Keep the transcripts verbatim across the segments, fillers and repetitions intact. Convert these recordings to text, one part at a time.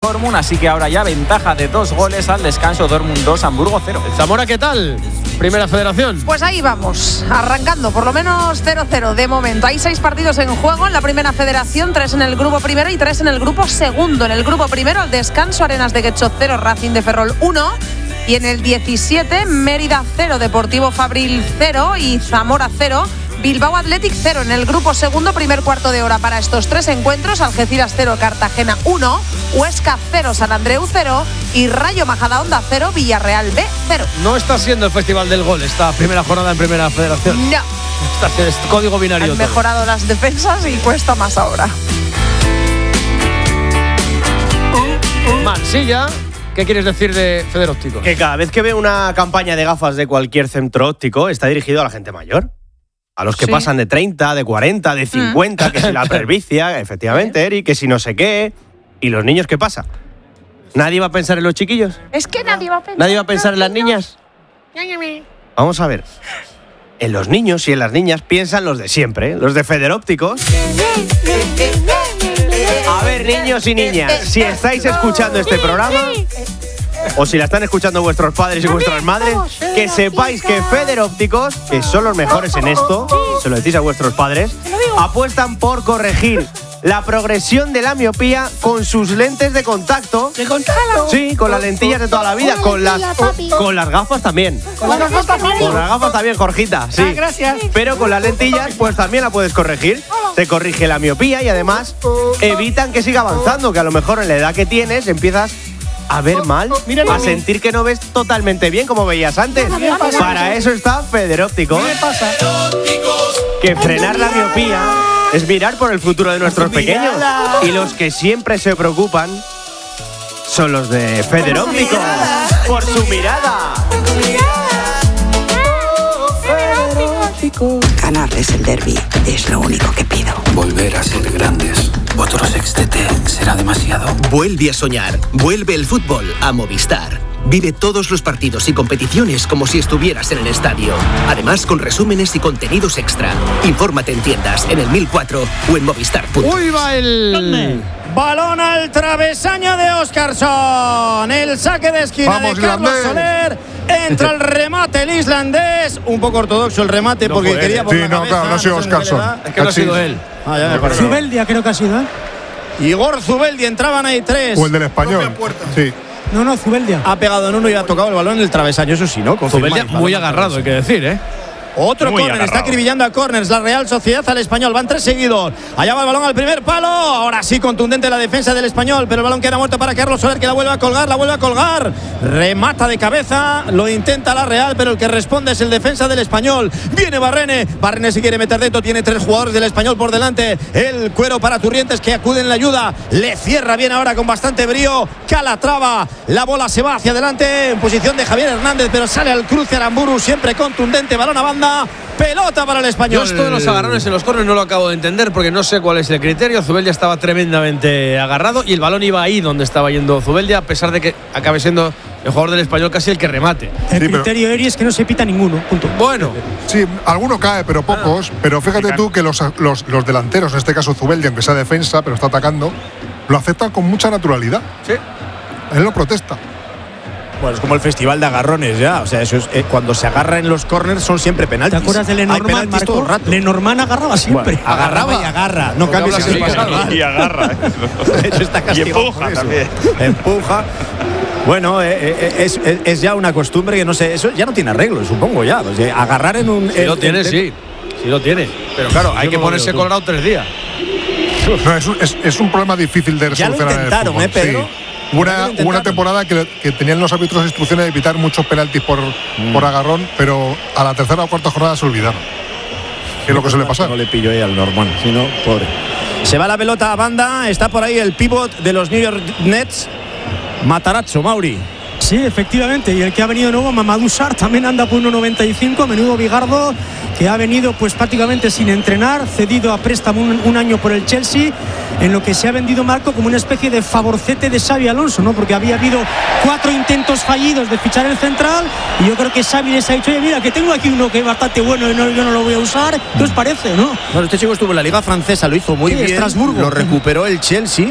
Dortmund, así que ahora ya ventaja de dos goles al descanso. Dortmund dos, Hamburgo cero. Zamora, ¿qué tal? Primera Federación. Pues ahí vamos, arrancando, por lo menos cero cero de momento. Hay seis partidos en juego en la Primera Federación, tres en el grupo primero y tres en el grupo segundo. En el grupo primero, al descanso, Arenas de Guecho cero, Racing de Ferrol uno. Y en el diecisiete, Mérida cero, Deportivo Fabril cero y Zamora cero. Bilbao Athletic cero. En el grupo segundo, primer cuarto de hora para estos tres encuentros. Algeciras cero, Cartagena uno. Huesca cero, San Andreu cero. Y Rayo Majadahonda cero, Villarreal B cero. No está siendo el festival del gol esta primera jornada en Primera Federación. No. Está, es código binario. Han mejorado las defensas y cuesta más ahora. Mansilla, ¿qué quieres decir de Federópticos? Que cada vez que veo una campaña de gafas de cualquier centro óptico está dirigido a la gente mayor. A los que sí. pasan de treinta, de cuarenta, de cincuenta, mm. que si la presbicia, efectivamente, Eri, que si no sé qué. ¿Y los niños qué pasa? ¿Nadie va a pensar en los chiquillos? Es que nadie va a pensar. ¿Nadie va a pensar en las niñas? Vamos a ver. En los niños y en las niñas piensan los de siempre, los de Federópticos. A ver, niños y niñas, si estáis escuchando este programa, o si la están escuchando vuestros padres y vuestras madres, que sepáis que Federópticos, que son los mejores en esto, se lo decís a vuestros padres, apuestan por corregir la progresión de la miopía con sus lentes de contacto. ¿De contacto? Sí, con las lentillas de toda la vida, con las, con las gafas también. ¿Con las gafas también? Con las gafas también, Jorgita, sí. Ah, gracias. Pero con las lentillas, pues también la puedes corregir. Te corrige la miopía y además evitan que siga avanzando, que a lo mejor en la edad que tienes empiezas a ver mal, a sentir que no ves totalmente bien como veías antes. Para eso está Federópticos. ¿Qué pasa? Que frenar la miopía es mirar por el futuro de nuestros pequeños. Y los que siempre se preocupan son los de Federópticos. Por su mirada. Ganarles el derbi es lo único que pido. Volver a ser grandes. Otro sextete será demasiado. Vuelve a soñar. Vuelve el fútbol a Movistar. Vive todos los partidos y competiciones como si estuvieras en el estadio. Además, con resúmenes y contenidos extra. Infórmate en tiendas, en el mil cuatro o en movistar punto es. ¡Uy, va el... ¿Dónde? Balón al travesaño de Óscarsson. El saque de esquina Vamos, de Carlos Soler. Entra el remate el islandés. Un poco ortodoxo el remate no porque fue, quería por sí, la no, cabeza. claro, no ha sido Óscarsson. Es que no ha sido él. Ah, ya me parece. Zubeldia creo que ha sido, ¿eh? Igor Zubeldia, entraban ahí tres. O el del Español. Sí. No, no, Zubeldia. Ha pegado en uno y ha tocado el balón en el travesaño, eso sí, ¿no? Zubeldia muy agarrado, hay que decir, ¿eh? Otro córner, está acribillando a córners la Real Sociedad al Español, van tres seguidos. Allá va el balón al primer palo, ahora sí contundente la defensa del Español, pero el balón queda muerto para Carlos Soler, que la vuelve a colgar, la vuelve a colgar. Remata de cabeza, lo intenta la Real, pero el que responde es el defensa del Español. Viene Barrene, Barrene se quiere meter dentro, tiene tres jugadores del Español por delante. El cuero para Turrientes que acude en la ayuda, le cierra bien ahora con bastante brío. Calatrava, la bola se va hacia adelante en posición de Javier Hernández, pero sale al cruce Aramburu, siempre contundente, balón a banda. Pelota para el Español. Yo esto de los agarrones en los córneres no lo acabo de entender porque no sé cuál es el criterio. Zubeldia estaba tremendamente agarrado y el balón iba ahí donde estaba yendo Zubeldia, a pesar de que acabe siendo el jugador del Español casi el que remate. El sí, criterio pero, Eri es que no se pita ninguno, punto. Bueno. Sí, alguno cae, pero pocos. Ah, pero fíjate tú que los, los, los delanteros, en este caso Zubeldia, aunque sea defensa, pero está atacando, lo aceptan con mucha naturalidad. Sí. Él lo protesta. Bueno, es como el festival de agarrones ya. O sea, eso es, eh, cuando se agarra en los corners son siempre penaltis. ¿Te acuerdas de Lenormand, Marco? Todo el rato. Lenormand agarraba siempre. Bueno, agarraba y agarra. No cambies así. Y agarra. De hecho, está castigado. Y empuja también. Empuja. Bueno, eh, eh, es, es, es ya una costumbre que no sé, eso ya no tiene arreglo, supongo ya. O sea, agarrar en un. Sí en, lo tiene, en, sí. Sí lo tiene. Pero claro, hay que ponerse colorado tres días. No, es, un, es, es un problema difícil de Ya resolucionar. lo intentaron, en el fútbol. ¿eh, Pedro? Sí. Una, una temporada que, que tenían los árbitros instrucciones de evitar muchos penaltis por, mm. por agarrón, pero a la tercera o cuarta jornada se olvidaron. ¿Qué es lo que suele pasar? No le pillo ahí al Norman, sino pobre. Se va la pelota a banda, está por ahí el pívot de los New York Nets, Matarazzo, Mauri. Sí, efectivamente, y el que ha venido nuevo, Mamadou Sarr, también anda por uno noventa y cinco, menudo bigardo, que ha venido pues prácticamente sin entrenar, cedido a préstamo un, un año por el Chelsea, en lo que se ha vendido, Marco, como una especie de favorcete de Xabi Alonso, ¿no? Porque había habido cuatro intentos fallidos de fichar el central, y yo creo que Xabi les ha dicho, oye, mira, que tengo aquí uno que es bastante bueno y no, yo no lo voy a usar, ¿qué os parece, no? Bueno, este chico estuvo en la Liga Francesa, lo hizo muy sí, bien, Estrasburgo. Lo recuperó el Chelsea.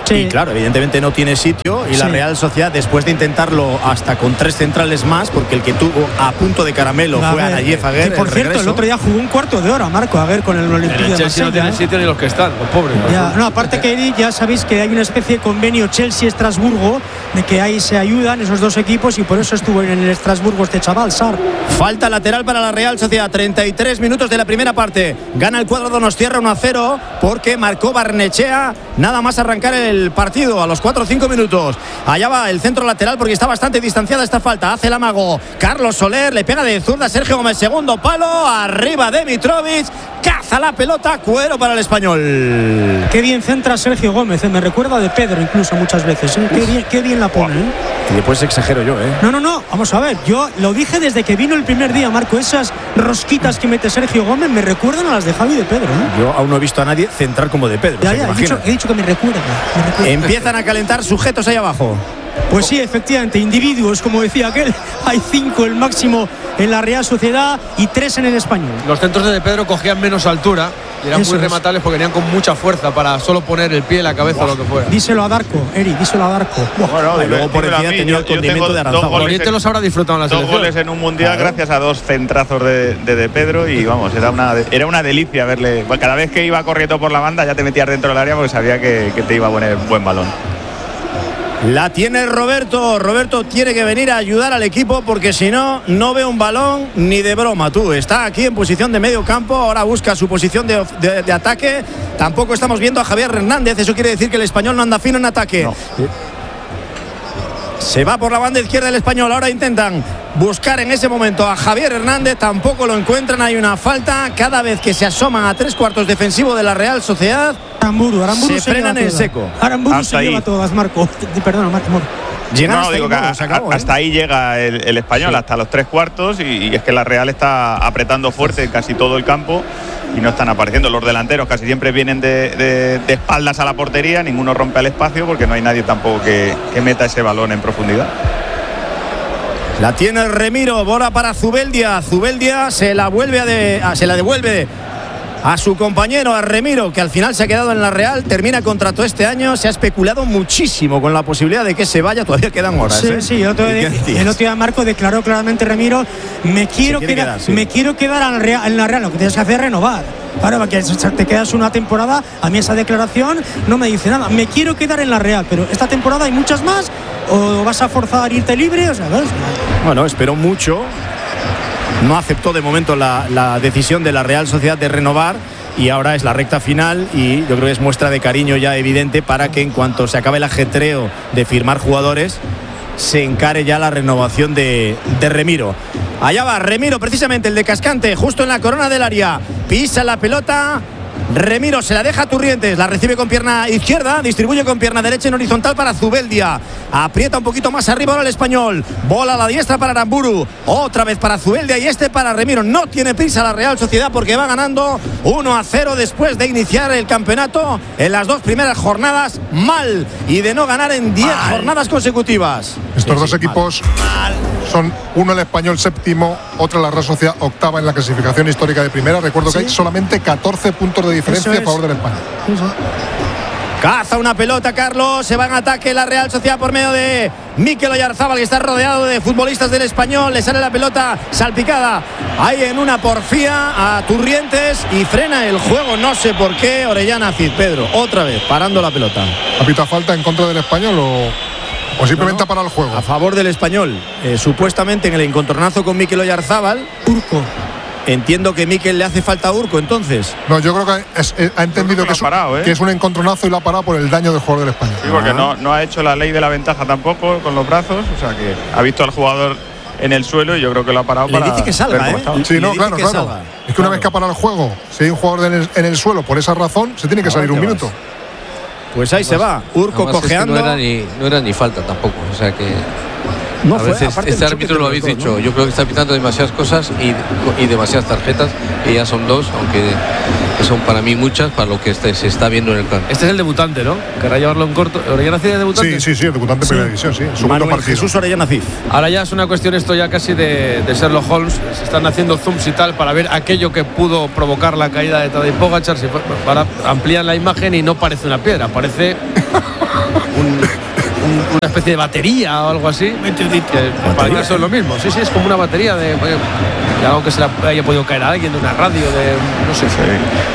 Sí. Y claro, evidentemente no tiene sitio y sí. La Real Sociedad, después de intentarlo hasta con tres centrales más, porque el que tuvo a punto de caramelo a fue Anayev Aguer. Por cierto, regreso. El otro día jugó un cuarto de hora Marco Aguer con el Olympique de Marsella. No tiene sitio ni los que están, los pobres. Ya, no, aparte que ya sabéis que hay una especie de convenio Chelsea-Estrasburgo de que ahí se ayudan esos dos equipos y por eso estuvo en el Estrasburgo este chaval, Sar. Falta lateral para la Real Sociedad, treinta y tres minutos de la primera parte. Gana el cuadro Donostiarra uno a cero porque marcó Barnechea nada más arrancar el partido a los cuatro o cinco minutos. Allá va el centro lateral porque está bastante distanciada esta falta. Hace el amago Carlos Soler, le pega de zurda Sergio Gómez, segundo palo, arriba de Mitrovic, caza la pelota, cuero para el español. Qué bien centra Sergio Gómez, ¿eh? Me recuerda de Pedro incluso muchas veces, ¿eh? Qué bien, qué bien la pone, ¿eh? Y después exagero yo, ¿eh? No, no, no, vamos a ver, yo lo dije desde que vino el primer día, Marco, esas rosquitas que mete Sergio Gómez me recuerdan a las de Javi de Pedro, ¿eh? Yo aún no he visto a nadie centrar como de Pedro. Ya, ya, he, dicho, he dicho que me recuerda, me recuerda. Empiezan a calentar sujetos ahí abajo. Pues sí, efectivamente, individuos, como decía aquel, hay cinco el máximo en la Real Sociedad y tres en el Español. Los centros de Pedro cogían menos altura y eran Eso muy rematables es. porque venían con mucha fuerza para solo poner el pie, la cabeza o lo que fuera. Díselo a Darko, Eri, díselo a Darko. Bueno, y luego por encima tenía el condimento de Aranzado. Oriente los habrá disfrutado en la selección. Dos goles en un mundial claro. gracias a dos centrazos de, de, de Pedro y vamos, era una, era una delicia verle. Cada vez que iba corriendo por la banda ya te metías dentro del área porque sabía que, que te iba a poner buen balón. La tiene Roberto. Roberto tiene que venir a ayudar al equipo porque si no, no ve un balón ni de broma. Tú está aquí en posición de medio campo. Ahora busca su posición de, de, de ataque. Tampoco estamos viendo a Javier Hernández. Eso quiere decir que el español no anda fino en ataque. No. Se va por la banda izquierda el español. Ahora intentan buscar en ese momento a Javier Hernández. Tampoco lo encuentran. Hay una falta. Cada vez que se asoman a tres cuartos defensivo de la Real Sociedad, Aramburu, Aramburu se, se frenan en seco. Aramburu hasta se ahí. lleva todas, Marco. Perdona, Marco. No, no, digo que a, acabó, hasta ¿eh? ahí llega el, el español, sí. hasta los tres cuartos. Y, y es que la Real está apretando fuerte en casi todo el campo y no están apareciendo. Los delanteros casi siempre vienen de, de, de espaldas a la portería. Ninguno rompe el espacio porque no hay nadie tampoco que, que meta ese balón en profundidad. La tiene Remiro, bola para Zubeldia. Zubeldia se la vuelve a de, a, se la devuelve a su compañero, a Remiro, que al final se ha quedado en la Real, termina contrato este año. Se ha especulado muchísimo con la posibilidad de que se vaya, todavía quedan horas. Sí, ¿eh? sí, el otro, día, el otro día Marco declaró claramente Remiro, me quiero quedar, quedar sí. me quiero quedar en la, Real, en la Real, lo que tienes que hacer es renovar. Claro, porque te quedas una temporada, a mí esa declaración no me dice nada, me quiero quedar en la Real, pero esta temporada hay muchas más, o vas a forzar a irte libre, o sea, ¿ves? Bueno, espero mucho. No aceptó de momento la, la decisión de la Real Sociedad de renovar y ahora es la recta final y yo creo que es muestra de cariño ya evidente para que en cuanto se acabe el ajetreo de firmar jugadores se encare ya la renovación de, de Remiro. Allá va Remiro, precisamente el de Cascante, justo en la corona del área, pisa la pelota. Remiro se la deja a Turrientes, la recibe con pierna izquierda, distribuye con pierna derecha en horizontal para Zubeldia, aprieta un poquito más arriba ahora el español, bola a la diestra para Aramburu, otra vez para Zubeldia y este para Remiro. No tiene prisa la Real Sociedad porque va ganando uno a cero después de iniciar el campeonato en las dos primeras jornadas mal y de no ganar en diez jornadas consecutivas. Estos sí, dos sí, equipos mal. Son uno el español séptimo, otro la Real Sociedad octava en la clasificación histórica de primera. Recuerdo ¿Sí? que hay solamente catorce puntos de diferencia a favor del español. Sí, sí. Caza una pelota Carlos, se va en ataque la Real Sociedad por medio de Mikel Oyarzábal, que está rodeado de futbolistas del español. Le sale la pelota salpicada ahí en una porfía a Turrientes y frena el juego, no sé por qué. Orellana Cid, Pedro, otra vez parando la pelota. ¿Apita falta en contra del español o...? O simplemente no, para el juego. A favor del español. Eh, supuestamente en el encontronazo con Mikel Oyarzábal. Urco. Entiendo que Mikel le hace falta a Urco, entonces. No, yo creo que es, es, ha entendido que, que, es, parado, ¿eh? que es un encontronazo y lo ha parado por el daño del jugador del español. Sí, porque ah. no, no ha hecho la ley de la ventaja tampoco con los brazos. O sea que ha visto al jugador en el suelo y yo creo que lo ha parado le para. Le dice que salga, ¿eh? Sí, no, claro, claro. Salga. Es que claro. una vez que ha parado el juego, si hay un jugador en el, en el suelo por esa razón, se tiene que salir un minuto. Pues ahí además, se va, Urco cojeando. Es que no, era ni, no era ni falta tampoco, o sea que no a fue, veces este árbitro lo habéis dicho, ¿no? Yo creo que está pitando demasiadas cosas y, y demasiadas tarjetas, y ya son dos, aunque son para mí muchas, para lo que este, se está viendo en el campo. Este es el debutante, ¿no? Querrá llevarlo en corto. ¿Orellana Cid es debutante? Sí, sí, sí, el debutante en sí. primera división, sí. Segundo Manuel partido. Jesús Orellana Cid. Ahora ya es una cuestión esto ya casi de, de Sherlock Holmes. Se están haciendo zooms y tal para ver aquello que pudo provocar la caída de Tadej Pogačar. Para ampliar la imagen y no parece una piedra, parece un, un, una especie de batería o algo así. Que para eso es lo mismo. Sí, sí, es como una batería de, de algo que se le haya podido caer a alguien, de una radio, de no sé. Sí.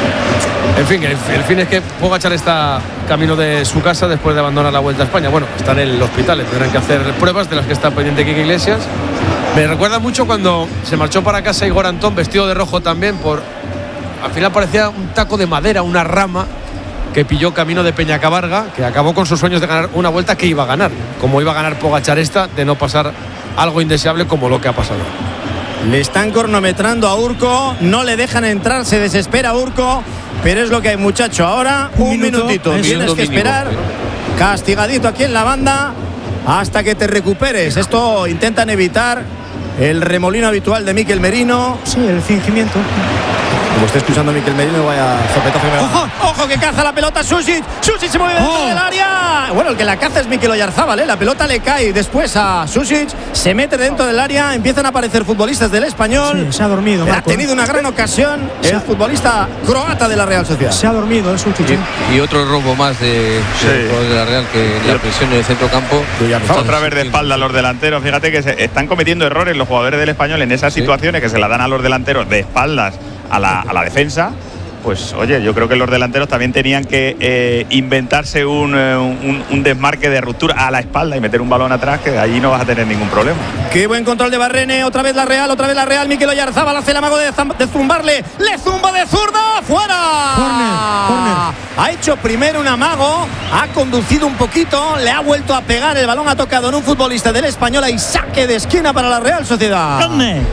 En fin, el, el fin es que Pogačar está camino de su casa después de abandonar la Vuelta a España. Bueno, está en el hospital, le tendrán que hacer pruebas de las que está pendiente Quique Iglesias. Me recuerda mucho cuando se marchó para casa Igor Antón, vestido de rojo también, por al final parecía un taco de madera, una rama que pilló camino de Peñacabarga, que acabó con sus sueños de ganar una vuelta que iba a ganar, como iba a ganar Pogačar esta, de no pasar algo indeseable como lo que ha pasado. Le están cronometrando a Urco, no le dejan entrar, se desespera Urco, pero es lo que hay, muchacho. Ahora un, un minuto, minutito, tienes minuto que esperar, mínimo, pero... castigadito aquí en la banda, hasta que te recuperes. Esto intentan evitar el remolino habitual de Mikel Merino. Sí, el fingimiento. Como esté escuchando a Mikel Merino, vaya sopetazo que me va. ¡Ojo! ¡Ojo! Que caza la pelota Susic. Susic se mueve dentro oh. del área. Bueno, el que la caza es Mikel Oyarzábal, ¿eh? La pelota le cae después a Susic. Se mete dentro del área. Empiezan a aparecer futbolistas del Español. Sí, se ha dormido, Marco. Ha tenido una gran ocasión el ha... futbolista croata de la Real Sociedad. Se ha dormido, es Susic. Y, y otro robo más de, sí. de, de la Real, que la presión en el centro campo. Otra vez de espalda a los delanteros. Fíjate que se están cometiendo errores los jugadores del Español en esas sí. situaciones que se la dan a los delanteros de espaldas a la, a la defensa. Pues oye, yo creo que los delanteros también tenían que eh, inventarse un, un, un desmarque de ruptura a la espalda y meter un balón atrás, que allí no vas a tener ningún problema. Qué buen control de Barrene, otra vez la Real, otra vez la Real. Mikel Oyarzábal hace el amago de, de zumbarle, le zumba de zurda, fuera. Corner, corner. Ha hecho primero un amago, ha conducido un poquito, le ha vuelto a pegar, el balón ha tocado en un futbolista del Español y saque de esquina para la Real Sociedad. ¿Dónde?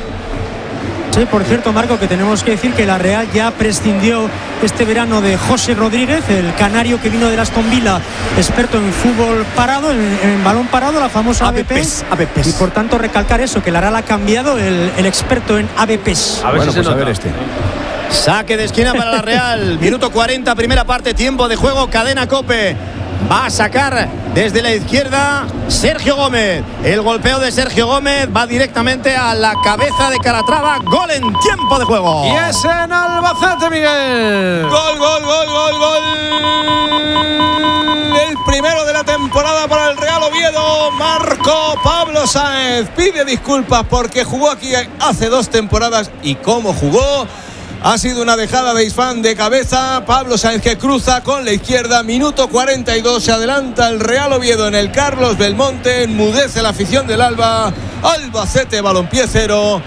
Sí, por cierto, Marco, que tenemos que decir que la Real ya prescindió este verano de José Rodríguez, el canario que vino de Aston Villa, experto en fútbol parado, en, en balón parado, la famosa A B P. A B P. Y por tanto recalcar eso, que la Real ha cambiado el, el experto en A B P. A ver bueno, si se pues nota. A ver este. Saque de esquina para la Real. Minuto cuarenta, primera parte, tiempo de juego, cadena COPE. Va a sacar desde la izquierda Sergio Gómez. El golpeo de Sergio Gómez va directamente a la cabeza de Calatrava. Gol en tiempo de juego. Y es en Albacete, Miguel. Gol, gol, gol, gol, gol. El primero de la temporada para el Real Oviedo. Marcó Pablo Sáenz. Pide disculpas porque jugó aquí hace dos temporadas. ¿Y cómo jugó? Ha sido una dejada de Isfán de cabeza. Pablo Sáenz que cruza con la izquierda. Minuto cuarenta y dos. Se adelanta el Real Oviedo en el Carlos Belmonte. Enmudece la afición del Alba. Albacete Balompié cero.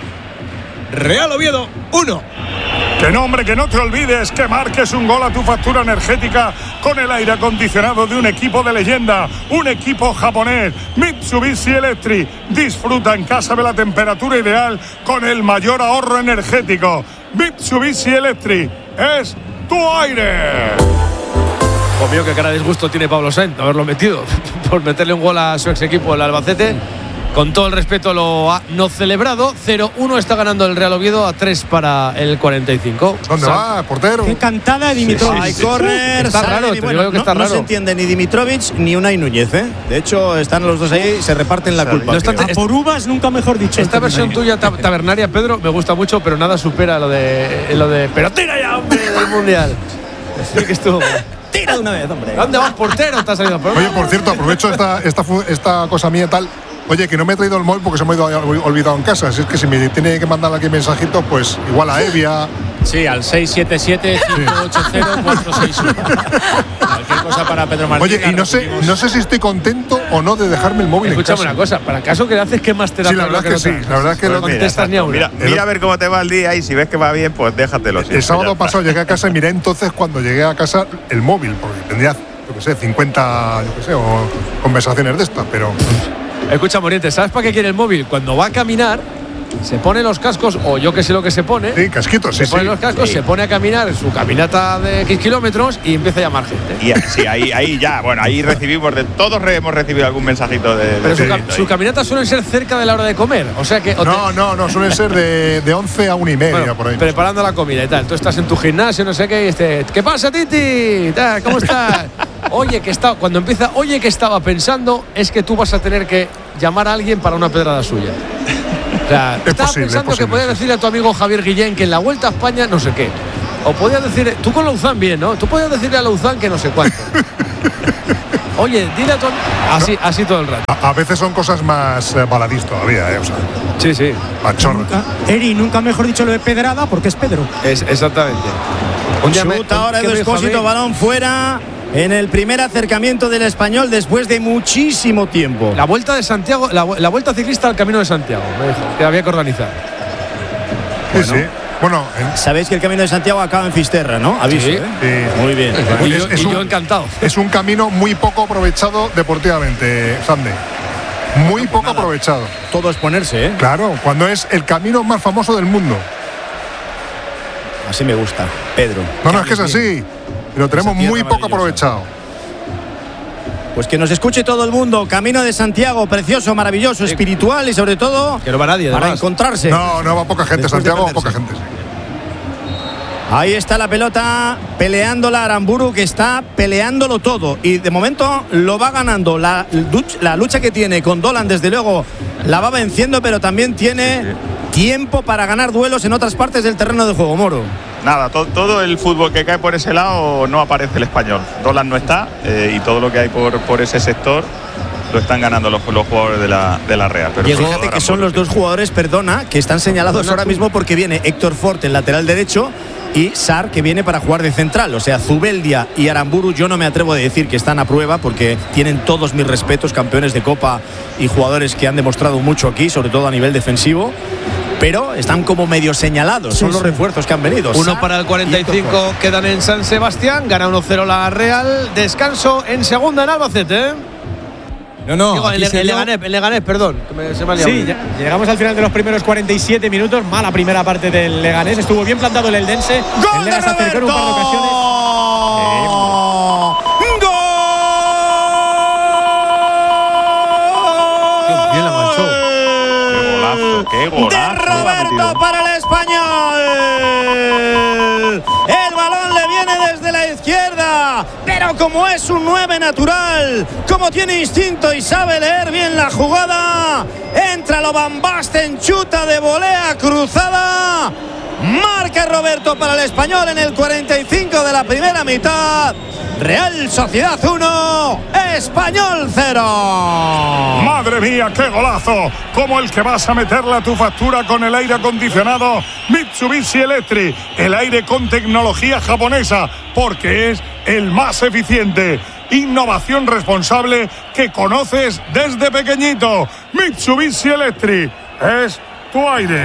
Real Oviedo uno. Que no, hombre, que no te olvides que marques un gol a tu factura energética con el aire acondicionado de un equipo de leyenda, un equipo japonés, Mitsubishi Electric. Disfruta en casa de la temperatura ideal con el mayor ahorro energético. Mitsubishi Electric es tu aire. Obvio que cara de disgusto tiene Pablo Sáenz de haberlo metido por meterle un gol a su ex equipo, el Albacete. Con todo el respeto lo ha no celebrado. cero uno está ganando el Real Oviedo a tres para el cuarenta y cinco. ¿Dónde Sal- va, portero? Qué cantada de Dimitrovic. Hay córner. Está raro, te digo yo que está no, raro. no se entiende ni Dimitrovic ni Unai Núñez, ¿eh? De hecho, están los dos ahí y se reparten la culpa. No está- A por uvas, nunca mejor dicho. Esta versión tuya tab- tabernaria, Pedro, me gusta mucho, pero nada supera lo de lo de pero tira ya, hombre, del mundial. Sí que estuvo. Tira de una vez, hombre. ¿Dónde vas, portero? Estás saliendo. Oye, por cierto, aprovecho esta, esta, fu- esta cosa mía tal. Oye, que no me he traído el móvil porque se me ha ido- olvidado en casa. Así es que si me tiene que mandar aquí mensajitos, pues igual a Evia. Sí, al seis siete siete, cinco ocho cero, cuatro seis uno. Cualquier cosa para Pedro Martín. Oye, y no sé, no sé si estoy contento o no de dejarme el móvil Escúchame en casa. una cosa, para el caso que le haces, ¿qué más terapia? Sí, la verdad que es que no sí, te- la verdad es que no lo- contestas ni a una. Mira, mira a ver cómo te va el día y si ves que va bien, pues déjatelo. El siempre, sábado ya está. pasado llegué a casa y miré entonces cuando llegué a casa el móvil, porque tendría, yo qué sé, cincuenta, yo qué sé, o conversaciones de estas, pero. Escucha, Moriente, ¿sabes para qué quiere el móvil? Cuando va a caminar, se pone los cascos, o yo que sé lo que se pone. Sí, casquitos, se sí, pone sí. los cascos, Sí. se pone a caminar en su caminata de X kilómetros y empieza a llamar gente. Y sí, ahí, ahí ya, bueno, ahí recibimos, de todos re- hemos recibido algún mensajito de. de Pero su, texto ca- ahí. su caminata suele ser cerca de la hora de comer. O sea que. o te- No, no, no, suelen ser de, de once a una y media bueno, por ahí. preparando la comida y tal. Tú estás en tu gimnasio, no sé qué, y este, ¿qué pasa, Titi? ¿Tal? ¿Cómo estás? Oye, que estaba. Cuando empieza, oye, que estaba pensando, es que tú vas a tener que llamar a alguien para una pedrada suya. O sea, Es estaba posible, pensando es que posible, podías sí. decirle a tu amigo Javier Guillén que en la Vuelta a España no sé qué. O podías decir, tú con Lauzán bien, ¿no? Tú podías decirle a Lauzán que no sé cuánto. Oye, dile a tu... Así, así todo el rato. A, a veces son cosas más eh, baladís todavía, ¿eh? O sea, sí, sí. Machorro. Nunca, Eri, nunca mejor dicho lo de pedrada porque es Pedro. Es, exactamente. Un Chuta ahora Edu Expósito, balón fuera. En el primer acercamiento del Español después de muchísimo tiempo. La vuelta de Santiago, la, la vuelta ciclista al Camino de Santiago, me dijo, que había que organizar. Sí, bueno. sí. Bueno, en... sabéis que el Camino de Santiago acaba en Fisterra, ¿no? Aviso, sí. ¿eh? Sí. Muy bien. Y yo, es, es y un, yo encantado. Es un camino muy poco aprovechado deportivamente, Sande. Muy poco nada. aprovechado. Todo es ponerse, ¿eh? Claro, cuando es el camino más famoso del mundo. Así me gusta, Pedro. No, no, es que es así. Lo tenemos muy poco aprovechado. Pues que nos escuche todo el mundo. Camino de Santiago, precioso, maravilloso, espiritual y sobre todo que no va nadie, para además. encontrarse. No, no va poca gente. Después Santiago va poca gente. Ahí está la pelota peleándola Aramburu, que está peleándolo todo y de momento lo va ganando. La, la lucha que tiene con Dolan, desde luego, la va venciendo, pero también tiene tiempo para ganar duelos en otras partes del terreno de juego, Moro. Nada, to, todo el fútbol que cae por ese lado no aparece el Español. Dolan no está eh, y todo lo que hay por, por ese sector lo están ganando los, los jugadores de la, de la Real. Pero fíjate que son los dos jugadores, perdona, que están señalados ahora mismo porque viene Héctor Fort, el lateral derecho, y Sar, que viene para jugar de central. O sea, Zubeldia y Aramburu yo no me atrevo a decir que están a prueba porque tienen todos mis respetos, campeones de Copa y jugadores que han demostrado mucho aquí, sobre todo a nivel defensivo, pero están como medio señalados. Sí, son los sí. refuerzos que han venido. Uno para el cuarenta y cinco, quedan en San Sebastián, gana uno cero la Real, descanso en segunda en Albacete, ¿eh? No, no. Digo, el, el, Leganés, el Leganés, perdón. Que me, se me ha liado. Sí, ya, llegamos al final de los primeros cuarenta y siete minutos. Mala primera parte del Leganés. Estuvo bien plantado el Eldense. ¡Gol el Leganés de Roberto! Se acercó en un par de ocasiones. ¡Gol! Bien la manchó. ¡Qué golazo! ¡Qué golazo! De Roberto para el Español. El balón le viene desde la izquierda, pero como es un nueve natural, como tiene instinto y sabe leer bien la jugada, entra lo Van Basten, chuta de volea cruzada, marca Roberto para el Español en el cuarenta y cinco de la primera mitad. Real Sociedad uno, Español cero. Madre mía, qué golazo, como el que vas a meterle a tu factura con el aire acondicionado Mitsubishi Electric, el aire con tecnología japonesa, porque es el más eficiente. Innovación responsable que conoces desde pequeñito. Mitsubishi Electric es tu aire.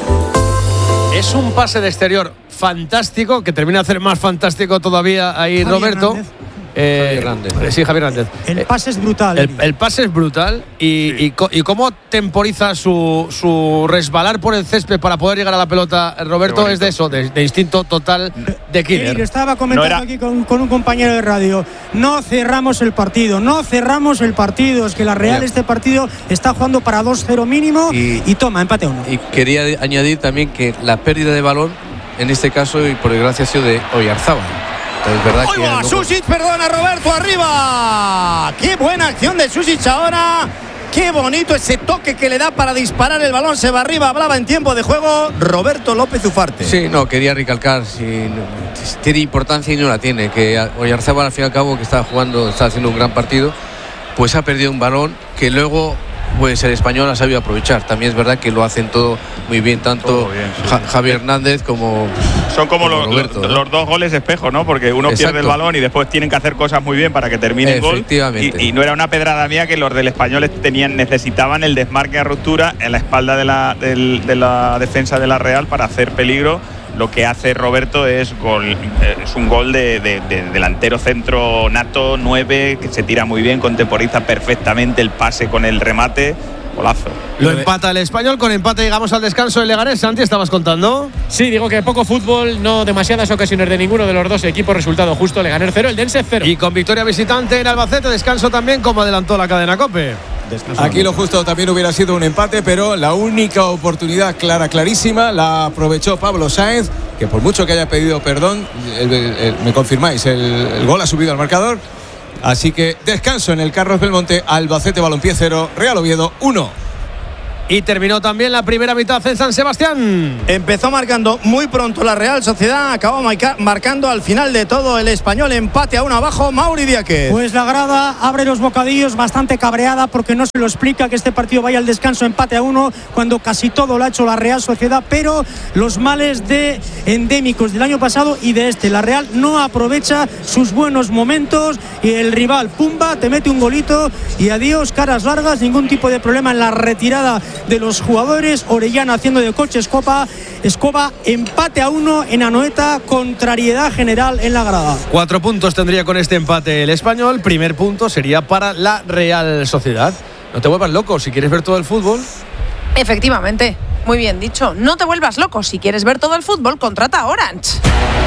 Es un pase de exterior fantástico, que termina de hacer más fantástico todavía ahí Javier Roberto. Eh, Javier Hernández. Sí, Javier Hernández. El pase es brutal. El, el pase es brutal y, sí. y, y cómo temporiza su, su resbalar por el césped para poder llegar a la pelota, Roberto, es de eso, de, de instinto total de killer. Sí, estaba comentando no aquí con, con un compañero de radio. No cerramos el partido, no cerramos el partido. Es que la Real, este partido, está jugando para dos cero mínimo y, y toma, empate uno. Y quería añadir también que la pérdida de balón, en este caso, y por desgracia, ha sido de Oyarzábal. Es verdad que va, Susic, perdona, Roberto, arriba. Qué buena acción de Susic ahora. Qué bonito ese toque que le da para disparar el balón. Se va arriba, hablaba en tiempo de juego Roberto López Ufarte. Sí, no, quería recalcar si, si tiene importancia y no la tiene. Que Oyarzábal, al fin y al cabo, que está jugando, está haciendo un gran partido, pues ha perdido un balón que luego pues el Español ha sabido aprovechar. También es verdad que lo hacen todo muy bien, tanto bien, sí. ja, Javier Hernández como son como, como los, Roberto, los, ¿no? los dos goles espejo, ¿no? Porque uno Exacto. pierde el balón y después tienen que hacer cosas muy bien para que termine el gol. Y, y no era una pedrada mía que los del Español tenían, necesitaban el desmarque a ruptura en la espalda de la, del, de la defensa de la Real para hacer peligro. Lo que hace Roberto es gol, es un gol de, de, de delantero centro nato, nueve, que se tira muy bien, contemporiza perfectamente el pase con el remate. Golazo. Lo empata el Español, con empate llegamos al descanso del Leganés. Santi, ¿estabas contando? Sí, digo que poco fútbol, no demasiadas ocasiones de ninguno de los dos equipos, resultado justo, Leganés cero, el Dense cero. Y con victoria visitante en Albacete, descanso también, como adelantó la cadena COPE. Aquí lo justo también hubiera sido un empate, pero la única oportunidad clara, clarísima, la aprovechó Pablo Sáenz, que por mucho que haya pedido perdón, el, el, el, me confirmáis, el, el gol ha subido al marcador. Así que descanso en el Carlos Belmonte, Albacete Balompié cero, Real Oviedo uno. Y terminó también la primera mitad en San Sebastián. Empezó marcando muy pronto la Real Sociedad, acabó marcando al final de todo el Español, empate a uno abajo. Mauri Diáquez. Pues la grada abre los bocadillos bastante cabreada porque no se lo explica que este partido vaya al descanso empate a uno cuando casi todo lo ha hecho la Real Sociedad, pero los males de endémicos del año pasado y de este, la Real no aprovecha sus buenos momentos y el rival, pumba, te mete un golito y adiós, caras largas, ningún tipo de problema en la retirada de los jugadores. Orellana haciendo de coche escoba, escoba, empate a uno en Anoeta, contrariedad general en la grada. Cuatro puntos tendría con este empate el Español, primer punto sería para la Real Sociedad. No te vuelvas loco, si quieres ver todo el fútbol. Efectivamente, muy bien dicho, no te vuelvas loco, si quieres ver todo el fútbol, contrata Orange,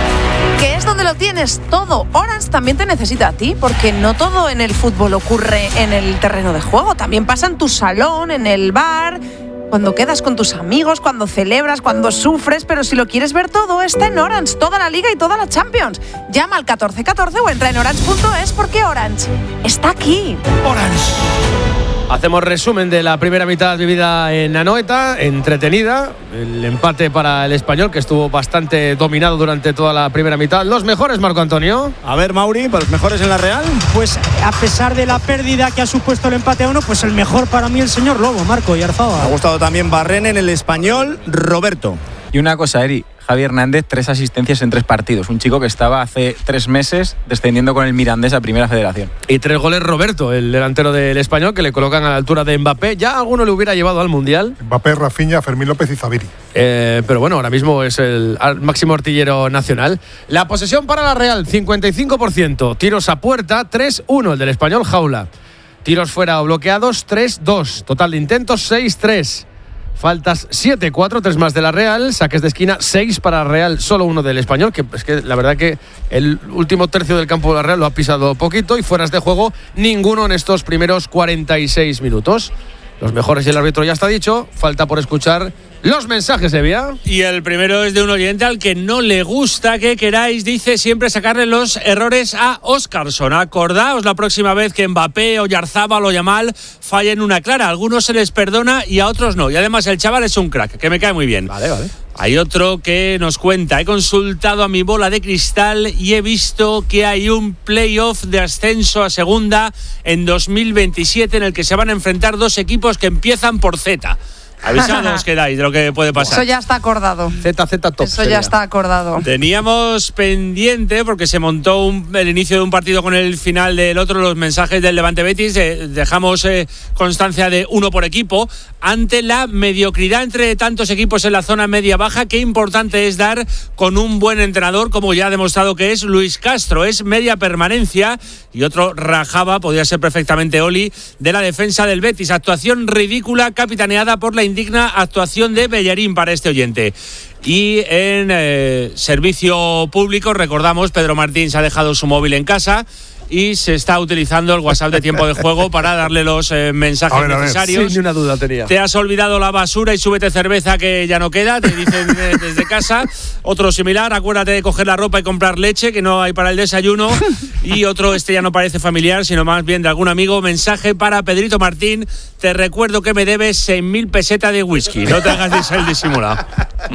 que es donde lo tienes todo. Orange también te necesita a ti, porque no todo en el fútbol ocurre en el terreno de juego, también pasa en tu salón, en el bar, cuando quedas con tus amigos, cuando celebras, cuando sufres, pero si lo quieres ver todo, está en Orange, toda la Liga y toda la Champions. Llama al catorce catorce o entra en orange punto es porque Orange está aquí. Orange. Hacemos resumen de la primera mitad vivida en Anoeta, entretenida. El empate para el Español, que estuvo bastante dominado durante toda la primera mitad. Los mejores, Marco Antonio. A ver, Mauri, ¿para los mejores en la Real? Pues a pesar de la pérdida que ha supuesto el empate a uno, pues el mejor para mí el señor Lobo, Marco Oyarzabal. Me ha gustado también Barrene en el Español, Roberto. Y una cosa, Eri, Javi Hernández, tres asistencias en tres partidos. Un chico que estaba hace tres meses descendiendo con el Mirandés a Primera Federación. Y tres goles Roberto, el delantero del Español, que le colocan a la altura de Mbappé. Ya alguno le hubiera llevado al Mundial. Mbappé, Rafinha, Fermín López y Zaviri. Eh, pero bueno, ahora mismo es el máximo artillero nacional. La posesión para la Real, cincuenta y cinco por ciento. Tiros a puerta, tres uno. El del Español, Jaula. Tiros fuera o bloqueados, tres dos. Total de intentos, seis tres. Faltas siete cuatro, tres más de la Real. Saques de esquina, seis para la Real, solo uno del Español, que es que la verdad que el último tercio del campo de la Real lo ha pisado poquito, y fueras de juego ninguno en estos primeros cuarenta y seis minutos. Los mejores y el árbitro ya está dicho. Falta por escuchar los mensajes de Vía. Y el primero es de un oyente al que no le gusta que queráis, dice, siempre sacarle los errores a Óscarson. Acordaos la próxima vez que Mbappé, Oyarzábal o Yamal fallen una clara. A algunos se les perdona y a otros no. Y además el chaval es un crack, que me cae muy bien. Vale, vale. Hay otro que nos cuenta: he consultado a mi bola de cristal y he visto que hay un playoff de ascenso a segunda en dos mil veintisiete en el que se van a enfrentar dos equipos que empiezan por Z. Avisados quedáis de lo que puede pasar. Eso ya está acordado. Z Z top. Eso sería. Ya está acordado. Teníamos pendiente, porque se montó un, el inicio de un partido con el final del otro, los mensajes del Levante Betis. Eh, dejamos eh, constancia de uno por equipo. Ante la mediocridad entre tantos equipos en la zona media-baja, qué importante es dar con un buen entrenador, como ya ha demostrado que es Luis Castro. Es media permanencia. Y otro rajaba, podría ser perfectamente Oli, de la defensa del Betis. Actuación ridícula, capitaneada por la indigna actuación de Bellerín para este oyente. Y en eh, servicio público, recordamos, Pedro Martín se ha dejado su móvil en casa y se está utilizando el WhatsApp de tiempo de juego para darle los eh, mensajes a ver, necesarios. A ver. Sí, ni una duda tenía. Te has olvidado la basura y súbete cerveza que ya no queda, te dicen eh, desde casa. Otro similar, acuérdate de coger la ropa y comprar leche, que no hay para el desayuno. Y otro, este ya no parece familiar, sino más bien de algún amigo. Mensaje para Pedrito Martín: te recuerdo que me debes seis mil pesetas de whisky. No te hagas el disimulado.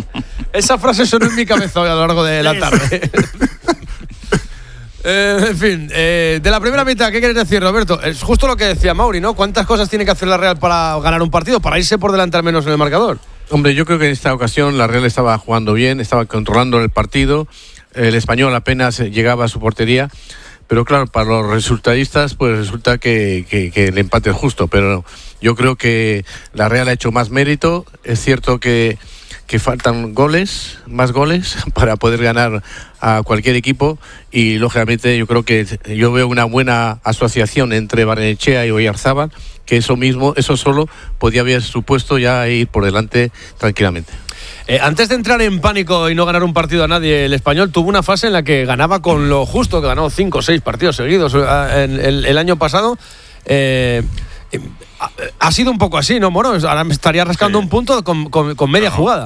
Esa frase sonó en mi cabeza hoy a lo largo de la tarde. Eh, en fin, eh, de la primera mitad, ¿qué quieres decir, Roberto? Es justo lo que decía Mauri, ¿no? ¿Cuántas cosas tiene que hacer la Real para ganar un partido? Para irse por delante al menos en el marcador. Hombre, yo creo que en esta ocasión la Real estaba jugando bien, estaba controlando el partido. El Español apenas llegaba a su portería. Pero claro, para los resultadistas, pues resulta que, que, que el empate es justo. Pero yo creo que la Real ha hecho más mérito. Es cierto que que faltan goles, más goles para poder ganar a cualquier equipo, y lógicamente yo creo que yo veo una buena asociación entre Barrenechea y Oyarzábal, que eso mismo, eso solo podía haber supuesto ya ir por delante tranquilamente. Eh, antes de entrar en pánico y no ganar un partido a nadie, el Español tuvo una fase en la que ganaba con lo justo, que ganó cinco o seis partidos seguidos en el, el año pasado. Eh, Ha sido un poco así, ¿no, Moro? Ahora me estaría rascando sí. un punto con, con, con media no. jugada.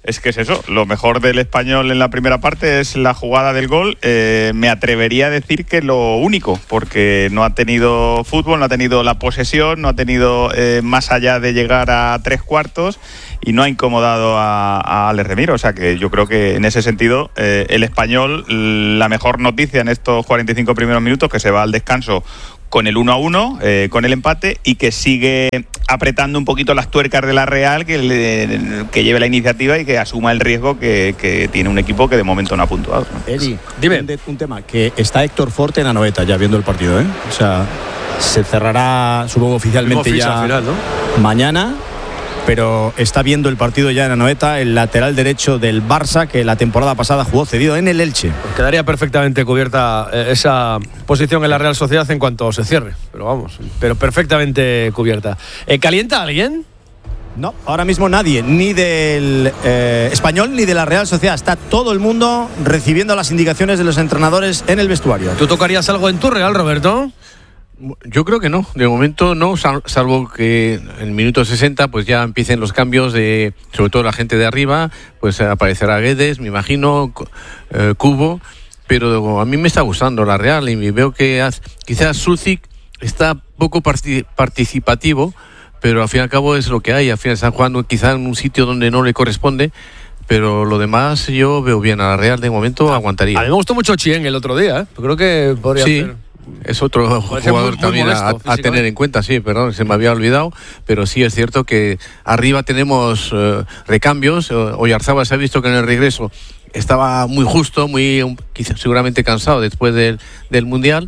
Es que es eso, lo mejor del Español en la primera parte es la jugada del gol. Eh, me atrevería a decir que lo único, porque no ha tenido fútbol, no ha tenido la posesión, no ha tenido eh, más allá de llegar a tres cuartos y no ha incomodado a, a Alex Remiro. O sea que yo creo que en ese sentido eh, el Español, la mejor noticia en estos cuarenta y cinco primeros minutos, que se va al descanso con el uno a uno, eh, con el empate, y que sigue apretando un poquito las tuercas de la Real, que, le, que lleve la iniciativa y que asuma el riesgo que, que tiene un equipo que de momento no ha puntuado, ¿no? Eri, dime. Un, un tema, que está Héctor Forte en Anoeta ya viendo el partido, ¿eh? O sea, se cerrará, supongo, oficialmente ya final, ¿no? Mañana. Pero está viendo el partido ya en Anoeta, el lateral derecho del Barça, que la temporada pasada jugó cedido en el Elche. Pues quedaría perfectamente cubierta esa posición en la Real Sociedad en cuanto se cierre. Pero vamos, pero perfectamente cubierta. ¿Eh, ¿Calienta alguien? No, ahora mismo nadie, ni del eh, Español ni de la Real Sociedad. Está todo el mundo recibiendo las indicaciones de los entrenadores en el vestuario. ¿Tú tocarías algo en tu Real, Roberto? Yo creo que no, de momento no, salvo que en el minuto sesenta pues ya empiecen los cambios de, sobre todo la gente de arriba, pues aparecerá Guedes, me imagino, eh, Cubo, pero a mí me está gustando la Real y veo que hace, quizás Sucic está poco participativo, pero al fin y al cabo es lo que hay, al final está jugando quizás en un sitio donde no le corresponde. Pero lo demás yo veo bien a la Real, de momento aguantaría. A mí me gustó mucho Chien el otro día, ¿eh? Creo que podría sí. ser... Es otro jugador muy, también muy molesto, a, a tener en cuenta, sí, perdón, se me había olvidado, pero sí es cierto que arriba tenemos uh, recambios. Oyarzábal se ha visto que en el regreso estaba muy justo, muy quizás seguramente cansado después del, del Mundial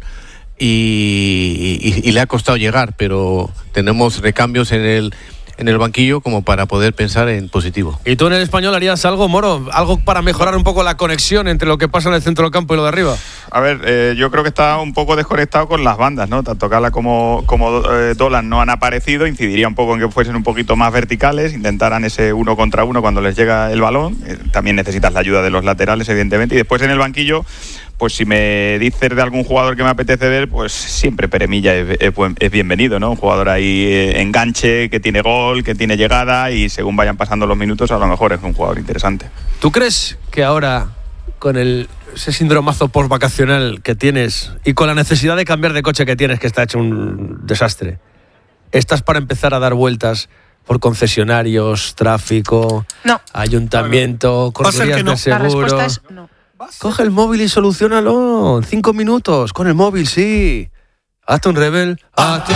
y, y, y le ha costado llegar, pero tenemos recambios en el en el banquillo como para poder pensar en positivo. ¿Y tú en el Español harías algo, Moro? ¿Algo para mejorar un poco la conexión entre lo que pasa en el centro del campo y lo de arriba? A ver, eh, yo creo que está un poco desconectado con las bandas, ¿no? Tanto Cala como, como eh, Dolan no han aparecido, incidiría un poco en que fuesen un poquito más verticales, intentaran ese uno contra uno cuando les llega el balón. Eh, también necesitas la ayuda de los laterales, evidentemente, y después en el banquillo, pues si me dices de algún jugador que me apetece ver, pues siempre Peremilla es, es, es bienvenido, ¿no? Un jugador ahí eh, enganche, que tiene gol, que tiene llegada y según vayan pasando los minutos a lo mejor es un jugador interesante. ¿Tú crees que ahora con el, ese síndromazo post-vacacional que tienes y con la necesidad de cambiar de coche que tienes, que está hecho un desastre, estás para empezar a dar vueltas por concesionarios, tráfico, no. ayuntamiento, correrías no. de seguro? La respuesta es no. Coge el móvil y solucionalo en cinco minutos. Con el móvil, sí. Hazte un Rebel. Hazte un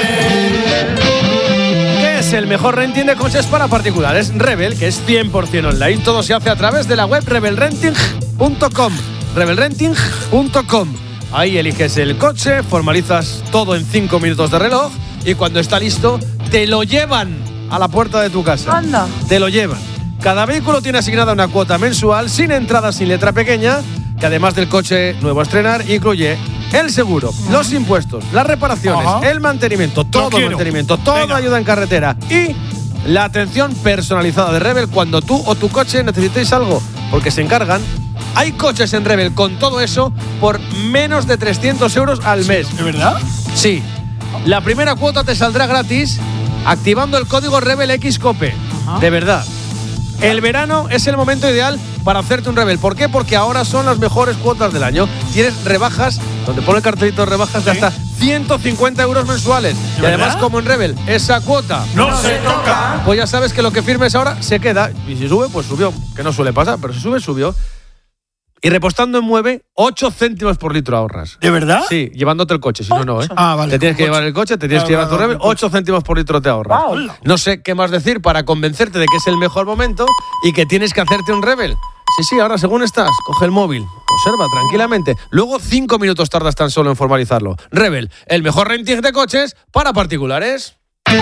Rebel. ¿Qué es el mejor renting de coches para particulares? Rebel, que es cien por ciento online. Todo se hace a través de la web rebel renting punto com. rebel renting punto com. Ahí eliges el coche, formalizas todo en cinco minutos de reloj y cuando está listo, te lo llevan a la puerta de tu casa. Anda. Te lo llevan. Cada vehículo tiene asignada una cuota mensual sin entrada, sin letra pequeña, que además del coche nuevo a estrenar, incluye el seguro, los impuestos, las reparaciones, Ajá. el mantenimiento, todo el mantenimiento, toda Venga. ayuda en carretera y la atención personalizada de Rebel cuando tú o tu coche necesitéis algo, porque se encargan. Hay coches en Rebel con todo eso por menos de trescientos euros al mes. ¿De verdad? Sí. La primera cuota te saldrá gratis activando el código Rebel X Cope. Ajá. De verdad. El verano es el momento ideal para hacerte un Rebel. ¿Por qué? Porque ahora son las mejores cuotas del año. Tienes rebajas, donde pone el cartelito de rebajas, de hasta ciento cincuenta euros mensuales. Y además, como en Rebel, esa cuota no se toca. Pues ya sabes que lo que firmes ahora se queda. Y si sube, pues subió. Que no suele pasar, pero si sube, subió. Y repostando en Mueve, ocho céntimos por litro ahorras. ¿De verdad? Sí, llevándote el coche, si no, no, ¿eh? Ah, vale. Te tienes que coche. llevar el coche, te tienes ah, que llevar vale, tu Rebel, vale, ocho céntimos por litro te ahorras. Wow. No sé qué más decir para convencerte de que es el mejor momento y que tienes que hacerte un Rebel. Sí, sí, ahora según estás, coge el móvil, observa tranquilamente. Luego cinco minutos tardas tan solo en formalizarlo. Rebel, el mejor renting de coches para particulares.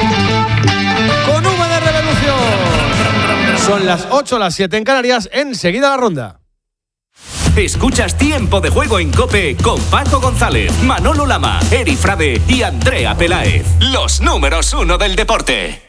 Con V de Revolución. Son las ocho o las siete en Canarias, enseguida la ronda. Escuchas Tiempo de Juego en COPE con Paco González, Manolo Lama, Eri Frade y Andrea Peláez. Los números uno del deporte.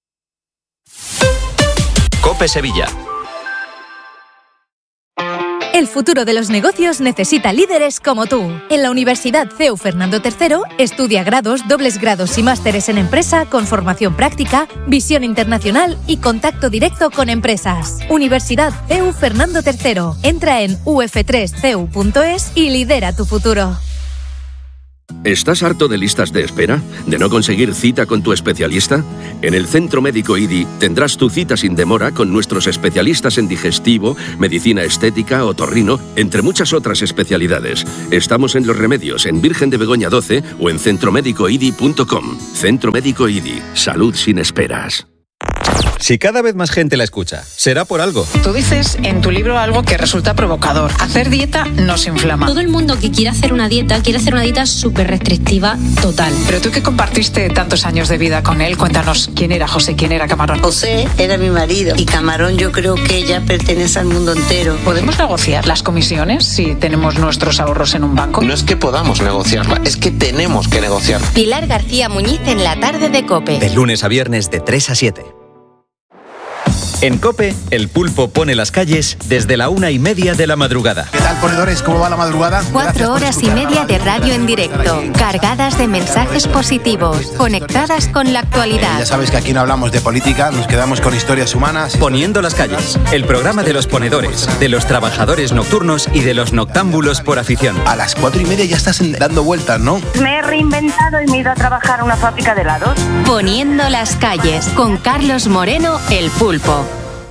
COPE Sevilla. El futuro de los negocios necesita líderes como tú. En la Universidad C E U Fernando tercero estudia grados, dobles grados y másteres en empresa con formación práctica, visión internacional y contacto directo con empresas. Universidad C E U Fernando tercero. Entra en u f tres c e u punto es y lidera tu futuro. ¿Estás harto de listas de espera? ¿De no conseguir cita con tu especialista? En el Centro Médico I D I tendrás tu cita sin demora con nuestros especialistas en digestivo, medicina estética, otorrino, entre muchas otras especialidades. Estamos en Los Remedios, en Virgen de Begoña doce o en centro médico i d i punto com. Centro Médico I D I. Salud sin esperas. Si cada vez más gente la escucha, será por algo. Tú dices en tu libro algo que resulta provocador. Hacer dieta nos inflama. Todo el mundo que quiere hacer una dieta, quiere hacer una dieta súper restrictiva, total. Pero tú que compartiste tantos años de vida con él, cuéntanos quién era José, quién era Camarón. José era mi marido y Camarón yo creo que ya pertenece al mundo entero. ¿Podemos negociar las comisiones si tenemos nuestros ahorros en un banco? No es que podamos negociarla, es que tenemos que negociarla. Pilar García Muñiz en la tarde de COPE. De lunes a viernes de tres a siete. En COPE, el pulpo pone las calles desde la una y media de la madrugada. ¿Qué tal, ponedores? ¿Cómo va la madrugada? Cuatro horas y media de radio en directo, cargadas de mensajes positivos, conectadas con la actualidad. Ya sabes que aquí no hablamos de política, nos quedamos con historias humanas. Poniendo las calles, el programa de los ponedores, de los trabajadores nocturnos y de los noctámbulos por afición. A las cuatro y media ya estás dando vueltas, ¿no? Me he reinventado y me he ido a trabajar a una fábrica de helados. Poniendo las calles, con Carlos Moreno, el pulpo.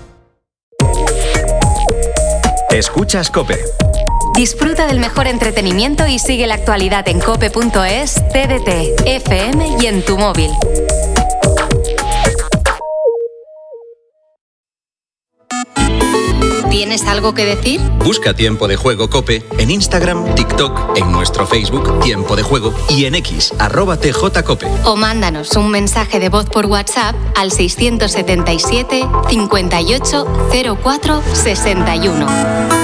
Escuchas COPE. Disfruta del mejor entretenimiento y sigue la actualidad en cope punto es, T D T, F M y en tu móvil. ¿Tienes algo que decir? Busca Tiempo de Juego COPE en Instagram, TikTok, en nuestro Facebook Tiempo de Juego y en X, arroba tjcope. O mándanos un mensaje de voz por WhatsApp al seiscientos setenta y siete, cincuenta y ocho, cero cuatro, sesenta y uno.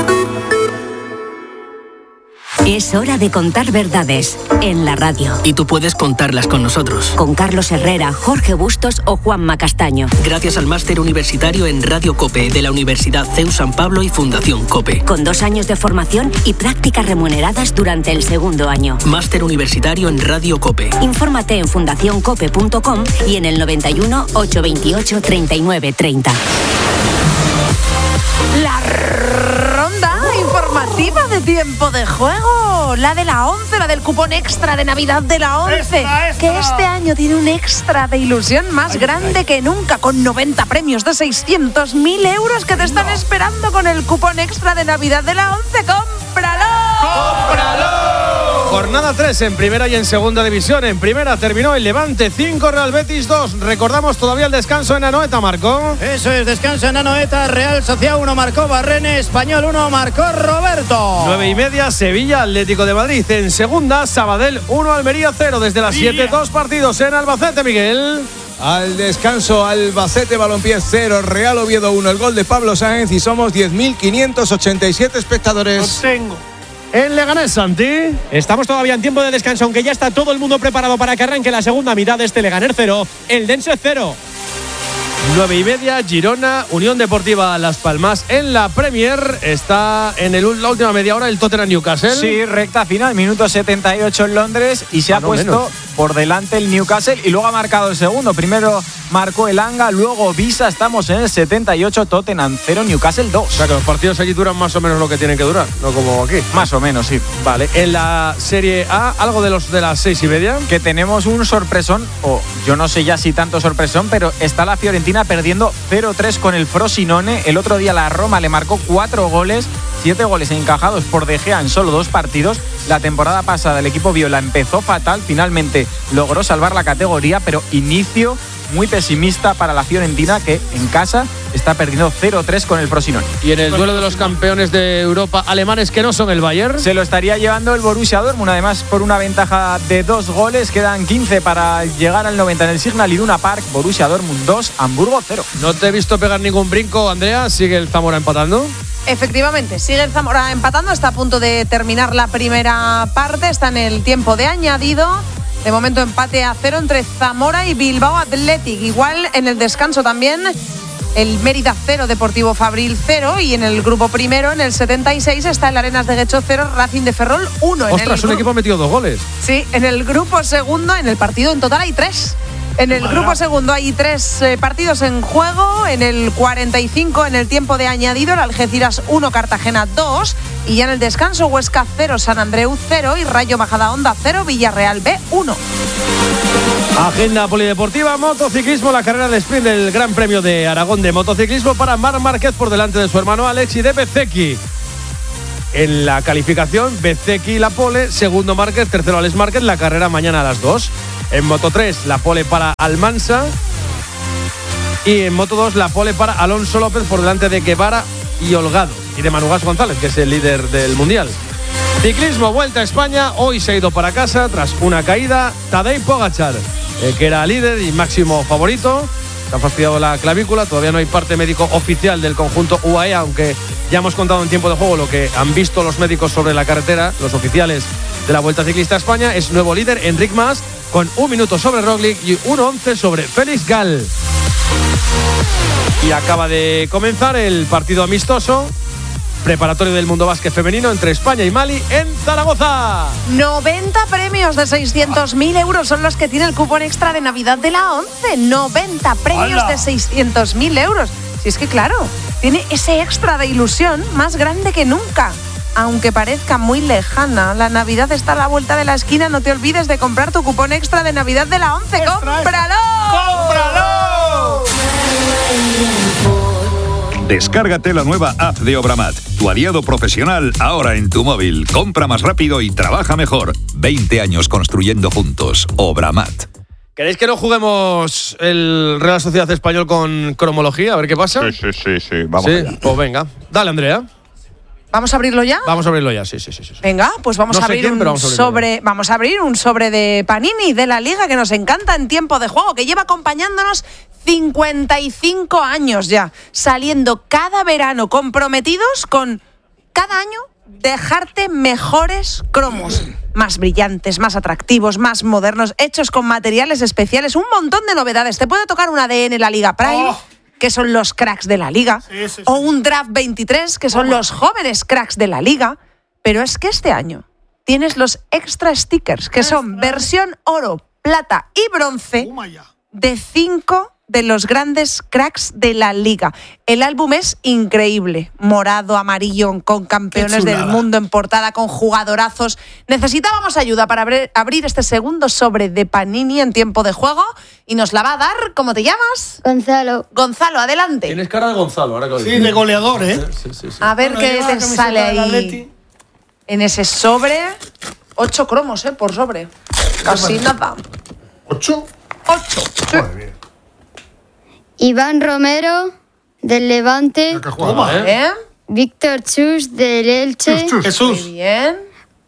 Es hora de contar verdades en la radio. Y tú puedes contarlas con nosotros. Con Carlos Herrera, Jorge Bustos o Juanma Castaño. Gracias al máster universitario en Radio COPE de la Universidad C E U San Pablo y Fundación COPE. Con dos años de formación y prácticas remuneradas durante el segundo año. Máster universitario en Radio COPE. Infórmate en fundación cope punto com y en el noventa y uno, ochocientos veintiocho, treinta y nueve treinta. La ronda informativa de Tiempo de Juego, la de la once, la del cupón extra de Navidad de la once, extra, extra. Que este año tiene un extra de ilusión más ay, grande ay. que nunca, con noventa premios de seiscientos mil euros que te están no. esperando con el cupón extra de Navidad de la once. ¡Cómpralo! ¡Cómpralo! Jornada tres en primera y en segunda división. En primera terminó el Levante cinco, Real Betis dos. Recordamos todavía el descanso en Anoeta, Marcó. Eso es, descanso en Anoeta. Real Sociedad uno, marcó Barrene. Español uno, marcó Roberto. nueve y media, Sevilla, Atlético de Madrid. En segunda, Sabadell uno, Almería cero. Desde las siete, dos partidos en Albacete, Miguel. Al descanso, Albacete Balompié cero, Real Oviedo uno. El gol de Pablo Sáenz y somos diez mil quinientos ochenta y siete espectadores. Los tengo. En Leganés, Santi. Estamos todavía en tiempo de descanso, aunque ya está todo el mundo preparado para que arranque la segunda mitad de este Leganés cero, el Dense cero. nueve y media, Girona, Unión Deportiva Las Palmas. En la Premier está en el, la última media hora el Tottenham Newcastle. Sí, recta final, minuto setenta y ocho en Londres y se ah, ha no, puesto menos. por delante el Newcastle y luego ha marcado el segundo. Primero marcó el Anga, luego Visa. Estamos en el setenta y ocho, Tottenham cero, Newcastle dos. O sea que los partidos allí duran más o menos lo que tienen que durar, no como aquí. Más o menos, sí. Vale, en la Serie A, algo de los de las seis y media. Que tenemos un sorpresón, o yo no sé ya si tanto sorpresón, pero está la Fiorentina perdiendo cero tres con el Frosinone. El otro día la Roma le marcó cuatro goles, siete goles encajados por De Gea en solo dos partidos. La temporada pasada el equipo viola empezó fatal, finalmente logró salvar la categoría, pero inicio muy pesimista para la Fiorentina, que en casa está perdiendo cero tres con el Frosinone. Y en el duelo de los campeones de Europa alemanes que no son el Bayern, se lo estaría llevando el Borussia Dortmund, además por una ventaja de dos goles. Quedan quince para llegar al noventa en el Signal Iduna Park. Borussia Dortmund dos, Hamburgo cero. No te he visto pegar ningún brinco, Andrea. ¿Sigue el Zamora empatando? Efectivamente, sigue el Zamora empatando. Está a punto de terminar la primera parte. Está en el tiempo de añadido. De momento empate a cero entre Zamora y Bilbao Athletic. Igual en el descanso también el Mérida cero, Deportivo Fabril cero. Y en el grupo primero, en el setenta y seis, está el Arenas de Guecho cero, Racing de Ferrol uno. Ostras, un equipo ha metido dos goles. Sí, en el grupo segundo, en el partido en total hay tres. En el grupo segundo hay tres eh, partidos en juego. En el cuarenta y cinco, en el tiempo de añadido, el Algeciras uno, Cartagena dos. Y ya en el descanso, Huesca cero, San Andreu cero y Rayo Majadahonda cero, Villarreal B uno. Agenda polideportiva, motociclismo, la carrera de sprint del Gran Premio de Aragón de motociclismo para Marc Márquez por delante de su hermano Alex y de Bezzecchi. En la calificación, Bezzecchi la pole, segundo Márquez, tercero Alex Márquez, la carrera mañana a las dos. En Moto tres, la pole para Almansa. Y en Moto dos, la pole para Alonso López por delante de Guevara y Holgado. Y de Manu Gas González, que es el líder del Mundial. Ciclismo, Vuelta a España. Hoy se ha ido para casa tras una caída. Tadej Pogačar, eh, que era líder y máximo favorito. Se ha fastidiado la clavícula. Todavía no hay parte médico oficial del conjunto U A E, aunque ya hemos contado en tiempo de juego lo que han visto los médicos sobre la carretera, los oficiales de la Vuelta Ciclista a España. Es nuevo líder Enric Mas, con un minuto sobre Roglic y uno once sobre Félix Gall. Y acaba de comenzar el partido amistoso preparatorio del Mundo Básquet femenino entre España y Mali en Zaragoza. noventa premios de seiscientos mil euros son los que tiene el cupón extra de Navidad de la ONCE. noventa premios ¡Hala! De seiscientos mil euros. Si es que claro, tiene ese extra de ilusión más grande que nunca. Aunque parezca muy lejana, la Navidad está a la vuelta de la esquina. No te olvides de comprar tu cupón extra de Navidad de la ONCE. ¡Cómpralo! ¡Cómpralo! Descárgate la nueva app de Obramat, tu aliado profesional ahora en tu móvil. Compra más rápido y trabaja mejor. veinte años construyendo juntos. Obramat. ¿Queréis que no juguemos el Real Sociedad Español con cromología? A ver qué pasa. Sí, sí, sí, sí. Vamos sí, allá. Pues venga. Dale, Andrea. ¿Vamos a abrirlo ya? Vamos a abrirlo ya, sí, sí, sí. sí. Venga, pues vamos no a abrir quién, un vamos a sobre. ya. Vamos a abrir un sobre de Panini de la Liga que nos encanta en tiempo de juego, que lleva acompañándonos cincuenta y cinco años ya, saliendo cada verano comprometidos con cada año dejarte mejores cromos, más brillantes, más atractivos, más modernos, hechos con materiales especiales, un montón de novedades. Te puede tocar un A D N la Liga Prime, oh. que son los cracks de la Liga, sí, sí, sí. o un Draft veintitrés, que son oh. los jóvenes cracks de la Liga, pero es que este año tienes los extra stickers, que son versión oro, plata y bronce de cinco de los grandes cracks de la Liga. El álbum es increíble, morado, amarillo, con campeones del mundo en portada, con jugadorazos. Necesitábamos ayuda para abrir, abrir este segundo sobre de Panini en tiempo de juego y nos la va a dar, ¿cómo te llamas? Gonzalo. Gonzalo, adelante. Tienes cara de Gonzalo, ahora que lo Sí, de goleador, ¿eh? Sí, sí, sí. A ver bueno, qué te sale ahí en ese sobre. Ocho cromos, ¿eh? Por sobre. Casi nada. ¿Ocho? Ocho. Sí. Muy bien. Iván Romero, del Levante. Toma, ¿eh? Víctor Chus, del Elche. Chus, Chus. Jesús. Muy bien.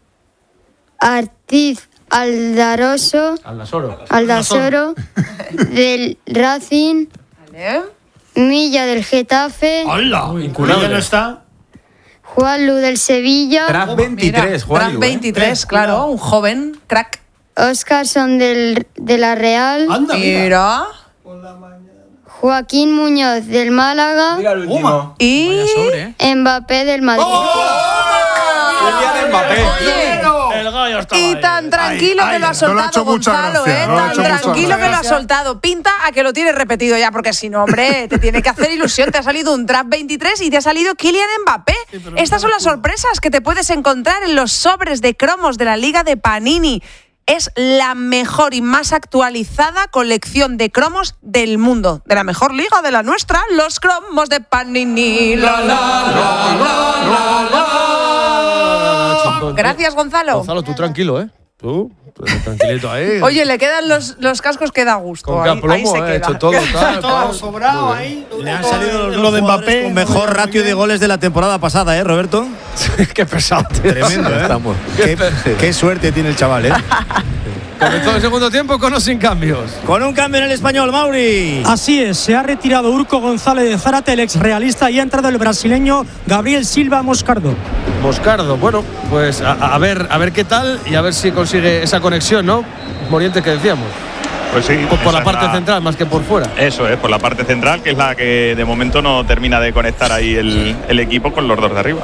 Artiz Aldaroso. Aldasoro. Aldasoro, del Racing. Vale. Milla, del Getafe. ¡Hala! ¿Milla no está? Juanlu, del Sevilla. Draft veintitrés, Juanlu. Draft veintitrés, ¿eh? claro, un joven crack. Oscarson, del, de la Real. Anda, mira. Mira. Joaquín Muñoz, del Málaga. Mira el último. Y sobre, ¿eh? Mbappé, del Madrid. ¡Oh! El día de Mbappé. Oye, El gallo estaba y ahí. tan tranquilo Ay, que lo ha ay, no le ha soltado hecho mucha Gonzalo, gracia, ¿eh? no le ha Tan hecho mucha tranquilo que lo ha gracia. soltado. Pinta a que lo tienes repetido ya, porque si no, hombre, te tiene que hacer ilusión. Te ha salido un Draft veintitrés y te ha salido Kylian Mbappé. Sí, Estas son las sorpresas que te puedes encontrar en los sobres de cromos de la Liga de Panini. Es la mejor y más actualizada colección de cromos del mundo. De la mejor liga, de la nuestra, los cromos de Panini. La, la, la, la, la, la. Gracias, Gonzalo. Gonzalo, tú tranquilo, ¿eh? Tú, tú tranquilito ahí. Oye, le quedan los, los cascos que da gusto. Con ahí, caplomo, ahí se eh, queda. hecho todo, tal, Todo tal. sobrado ahí. Le han salido los lo de Mbappé con mejor ratio de goles de la temporada pasada, ¿eh, Roberto? Qué pesado, tío. Tremendo, ¿eh? Qué, qué suerte tiene el chaval, ¿eh? Comenzó el segundo tiempo con o sin cambios. Con un cambio en el español, Mauri. Así es, se ha retirado Urco González de Zárate, el ex realista, y ha entrado el brasileño Gabriel Silva Moscardo. Moscardo, bueno, pues a, a ver a ver qué tal y a ver si consigue esa conexión, ¿no? Moriente que decíamos. Pues sí. Por, por la parte la... central más que por fuera. Eso es, por la parte central, que es la que de momento no termina de conectar ahí el, el equipo con los dos de arriba.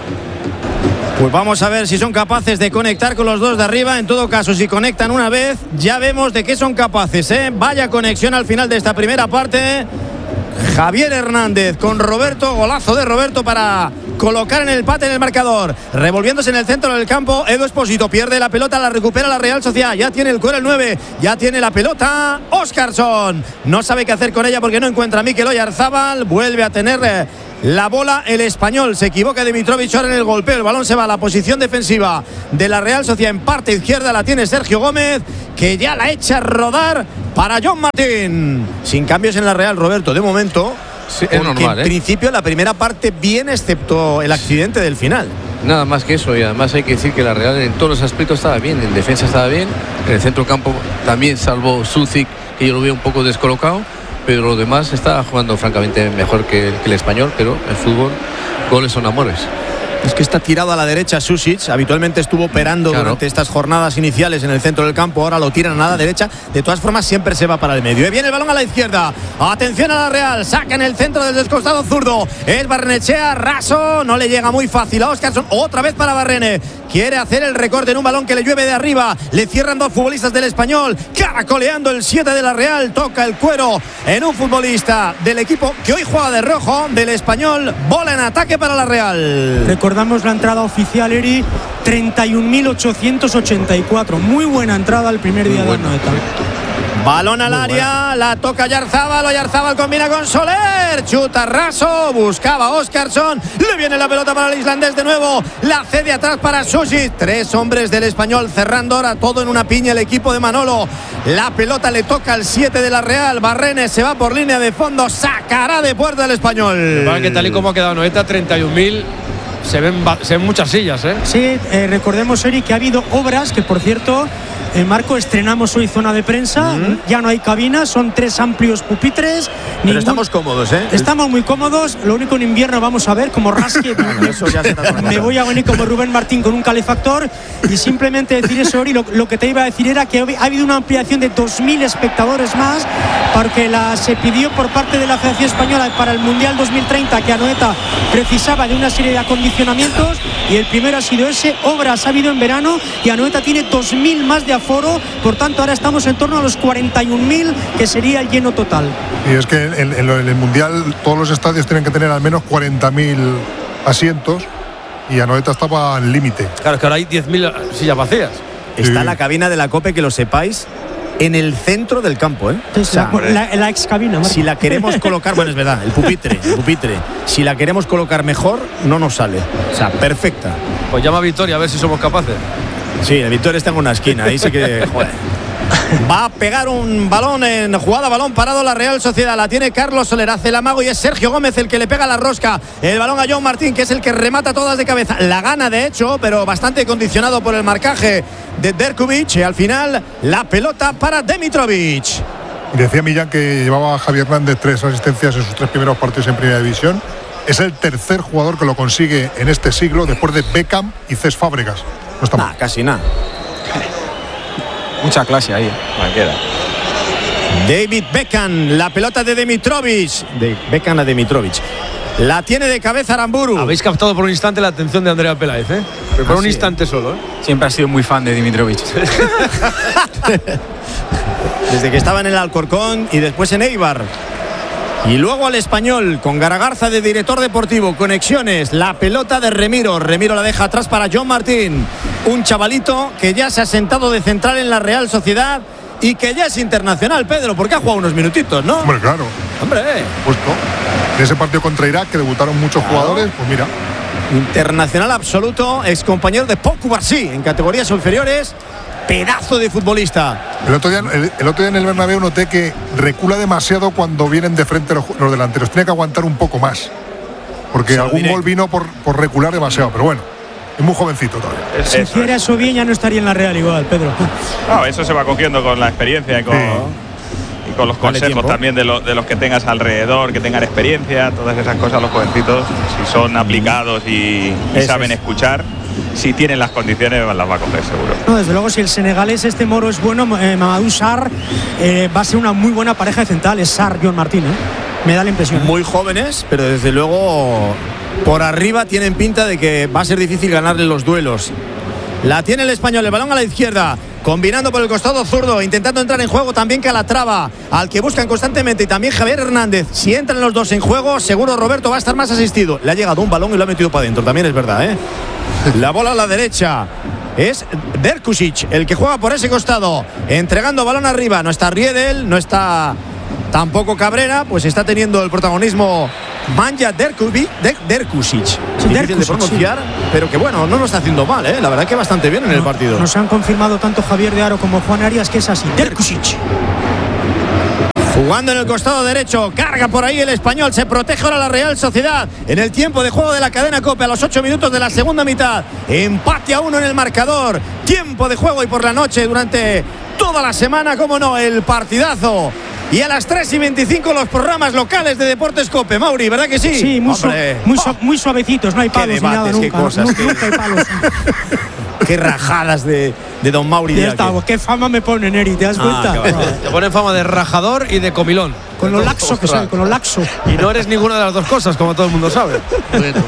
Pues vamos a ver si son capaces de conectar con los dos de arriba. En todo caso, si conectan una vez, ya vemos de qué son capaces, ¿eh? Vaya conexión al final de esta primera parte. Javier Hernández con Roberto, golazo de Roberto para colocar en el empate en el marcador. Revolviéndose en el centro del campo, Edu Espósito pierde la pelota, la recupera la Real Sociedad. Ya tiene el cuero el nueve, ya tiene la pelota Óscarson. No sabe qué hacer con ella porque no encuentra a Mikel Oyarzábal. Vuelve a tener eh, la bola el español. Se equivoca Dimitrovic ahora en el golpeo. El balón se va a la posición defensiva de la Real Sociedad. En parte izquierda la tiene Sergio Gómez, que ya la echa a rodar para John Martín. Sin cambios en la Real, Roberto, de momento. Sí, es normal, en ¿eh? principio la primera parte bien, excepto el accidente del final. Nada más que eso, y además hay que decir que la Real en todos los aspectos estaba bien. En defensa estaba bien, en el centro campo también, salvo Sucic, que yo lo veo un poco descolocado, pero lo demás está jugando francamente mejor que el, que el español. Pero el fútbol, goles son amores. Es que está tirado a la derecha Susic, habitualmente estuvo operando claro. durante estas jornadas iniciales en el centro del campo, ahora lo tiran a la derecha, de todas formas siempre se va para el medio. Y viene el balón a la izquierda, atención a la Real, saca en el centro desde el costado zurdo, es Barrenechea, raso, no le llega muy fácil a Óscarson, otra vez para Barrene, quiere hacer el recorte en un balón que le llueve de arriba, le cierran dos futbolistas del español, caracoleando el siete de la Real, toca el cuero en un futbolista del equipo que hoy juega de rojo, del español, bola en ataque para la Real. Recordamos la entrada oficial, Eri, treinta y un mil ochocientos ochenta y cuatro. Muy buena entrada el primer día de Anoeta. Balón al área, la toca Oyarzábal, Oyarzábal combina con Soler, chuta raso, buscaba Óscarson, le viene la pelota para el islandés de nuevo, la cede atrás para Susic, tres hombres del español cerrando ahora todo en una piña el equipo de Manolo, la pelota le toca al siete de la Real, Barrene se va por línea de fondo, sacará de puerta el español. Para que tal y como ha quedado Anoeta, treinta y un mil. Se ven, se ven muchas sillas, ¿eh? Sí, eh, recordemos, Eri, que ha habido obras que, por cierto, en Marco estrenamos hoy zona de prensa, uh-huh. ya no hay cabinas, son tres amplios pupitres. Pero ningún... estamos cómodos, ¿eh? Estamos muy cómodos, lo único en invierno vamos a ver como rasque. me, eso ya me voy a venir como Rubén Martín con un calefactor y simplemente decir eso, Eri, lo, lo que te iba a decir era que ha habido una ampliación de dos mil espectadores más, porque la, se pidió por parte de la Federación Española para el Mundial dos mil treinta que Anoeta precisaba de una serie de acondicionamientos y el primero ha sido ese. Obras ha habido en verano y Anoeta tiene dos mil más de aforo, por tanto ahora estamos en torno a los cuarenta y un mil, que sería el lleno total. Y es que en, en, en el Mundial todos los estadios tienen que tener al menos cuarenta mil asientos y Anoeta estaba al límite. Claro, que ahora hay diez mil sillas vacías. Está sí. la cabina de la COPE, que lo sepáis, en el centro del campo, ¿eh? O sea, la, la ex cabina, Marco. Si la queremos colocar, bueno, es verdad, el pupitre, el pupitre. Si la queremos colocar mejor, no nos sale. O sea, perfecta. Pues llama a Victoria a ver si somos capaces. Sí, el Victoria está en una esquina, ahí sí que, joder. Va a pegar un balón en jugada, balón parado la Real Sociedad, la tiene Carlos Soler, hace el amago y es Sergio Gómez el que le pega la rosca, el balón a John Martín, que es el que remata todas de cabeza, la gana de hecho, pero bastante condicionado por el marcaje de Derkovic, y al final la pelota para Dimitrovic. Decía Millán que llevaba a Javier Hernández tres asistencias en sus tres primeros partidos en Primera División. Es el tercer jugador que lo consigue en este siglo, después de Beckham y Cesc Fábregas. No está nah, mal. Casi nada. Mucha clase ahí. Cualquiera. David Beckham, la pelota de Dimitrovic. De Beckham a Dimitrovic. La tiene de cabeza Aramburu. Habéis captado por un instante la atención de Andrea Peláez, ¿eh? Pero por ah, un sí. instante solo, ¿eh? Siempre ha sido muy fan de Dimitrovic. Desde que estaba en el Alcorcón y después en Eibar. Y luego al Español, con Garagarza de director deportivo, conexiones, la pelota de Remiro. Remiro la deja atrás para John Martín. Un chavalito que ya se ha sentado de central en la Real Sociedad y que ya es internacional, Pedro, porque ha jugado unos minutitos, ¿no? Hombre, claro. Hombre, justo. En ese partido contra Irak, que debutaron muchos claro. jugadores, pues mira. Internacional absoluto, ex compañero de Pau Cubarsí en categorías inferiores. Pedazo de futbolista. El otro día, el, el otro día en el Bernabéu noté que recula demasiado cuando vienen de frente los, los delanteros. Tiene que aguantar un poco más. Porque sí, algún gol vino por, por recular demasiado. Pero bueno, es muy jovencito todavía. Es, si hiciera eso, eso bien, ya no estaría en la Real igual, Pedro. No, eso se va cogiendo con la experiencia y con, sí. y con los consejos también de, lo, de los que tengas alrededor, que tengan experiencia. Todas esas cosas los jovencitos, si son aplicados y, y saben es. escuchar, si tienen las condiciones las va a coger seguro. No, desde luego, si el senegalés este Moro es bueno, eh, Mamadou Sarr eh, va a ser una muy buena pareja de centrales. Sarr, John Martín, ¿eh? Me da la impresión. Muy jóvenes, pero desde luego por arriba tienen pinta de que va a ser difícil ganarle los duelos. La tiene el español, el balón a la izquierda, combinando por el costado zurdo, intentando entrar en juego también Calatrava, al que buscan constantemente, y también Javier Hernández. Si entran los dos en juego, seguro Roberto va a estar más asistido. Le ha llegado un balón y lo ha metido para adentro, también es verdad, ¿eh? La bola a la derecha. Es Derkusic el que juega por ese costado, entregando balón arriba. No está Riedel, no está tampoco Cabrera, pues está teniendo el protagonismo Manja Derkusic, Derkusic. Sí, difícil Derkusic, de pronunciar, sí. Pero que bueno, no lo está haciendo mal, ¿eh? La verdad que bastante bien en no, el partido. Nos han confirmado tanto Javier de Aro como Juan Arias que es así. Derkusic. Jugando en el costado derecho, carga por ahí el español, se protege ahora la Real Sociedad en el tiempo de juego de la cadena COPE a los ocho minutos de la segunda mitad. Empate a uno en el marcador, tiempo de juego y por la noche durante toda la semana, como no, el partidazo. Y a las tres y veinticinco los programas locales de Deportes COPE, Mauri, ¿verdad que sí? Sí, muy, su muy, su muy suavecitos, no hay palos qué debates, ni nada qué nunca. Cosas, no, qué... nunca hay palos. Qué rajadas de, de don Mauri. Ya está, qué fama me pone Neri, ¿te das cuenta? Ah, no. Te ponen fama de rajador y de comilón. Con lo laxo Ostras. que soy, con lo laxo. Y no eres ninguna de las dos cosas, como todo el mundo sabe. Bueno.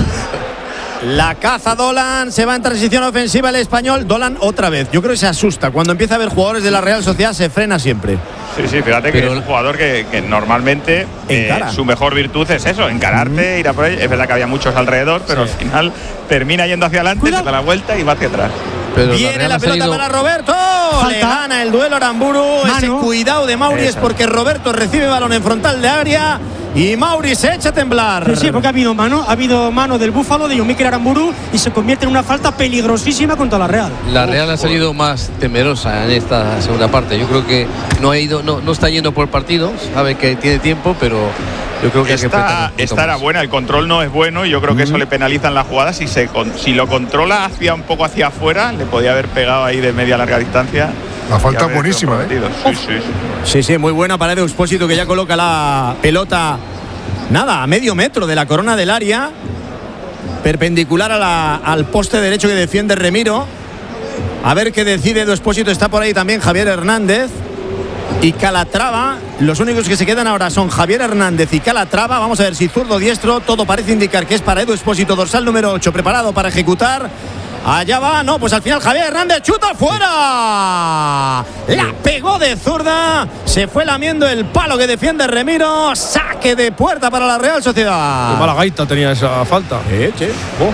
La caza Dolan, se va en transición ofensiva el español. Dolan otra vez, yo creo que se asusta. Cuando empieza a ver jugadores de la Real Sociedad se frena siempre. Sí, sí, fíjate Pero que es un jugador que, que normalmente eh, su mejor virtud es eso, encararte, uh-huh. ir a por él. Es verdad que había muchos alrededor, pero sí. al final termina yendo hacia adelante, se da la vuelta y va hacia atrás. Pero Viene la, la pelota salido... para Roberto. Falta. Le gana el duelo Aramburu. Mano. Ese cuidado de Mauri es porque Roberto recibe balón en frontal de área y Mauri se echa a temblar. Sí, sí, porque ha habido mano, ha habido mano del Búfalo de Mikel Aramburu y se convierte en una falta peligrosísima contra la Real. La Real ha salido más temerosa en esta segunda parte. Yo creo que no ha ido, no, no está yendo por partido, sabe que tiene tiempo, pero yo creo que esta, hay que esta era buena, el control no es bueno y yo creo que mm. eso le penaliza en la jugada. Si, se, si lo controla hacia un poco hacia afuera, le podía haber pegado ahí de media a larga distancia. La falta es buenísima, ¿eh? Sí, sí, sí. Sí, sí, muy buena para Edu Expósito, que ya coloca la pelota, nada, a medio metro de la corona del área, perpendicular a la, al poste derecho que defiende Remiro. A ver qué decide Edu Expósito. Está por ahí también Javier Hernández y Calatrava. Los únicos que se quedan ahora son Javier Hernández y Calatrava. Vamos a ver si zurdo diestro. Todo parece indicar que es para Edu Expósito, dorsal número ocho, preparado para ejecutar. Allá va, no, pues al final Javier Hernández chuta fuera. La pegó de zurda. Se fue lamiendo el palo que defiende Remiro. Saque de puerta para la Real Sociedad. Qué mala gaita tenía esa falta. Eh, che. Oh.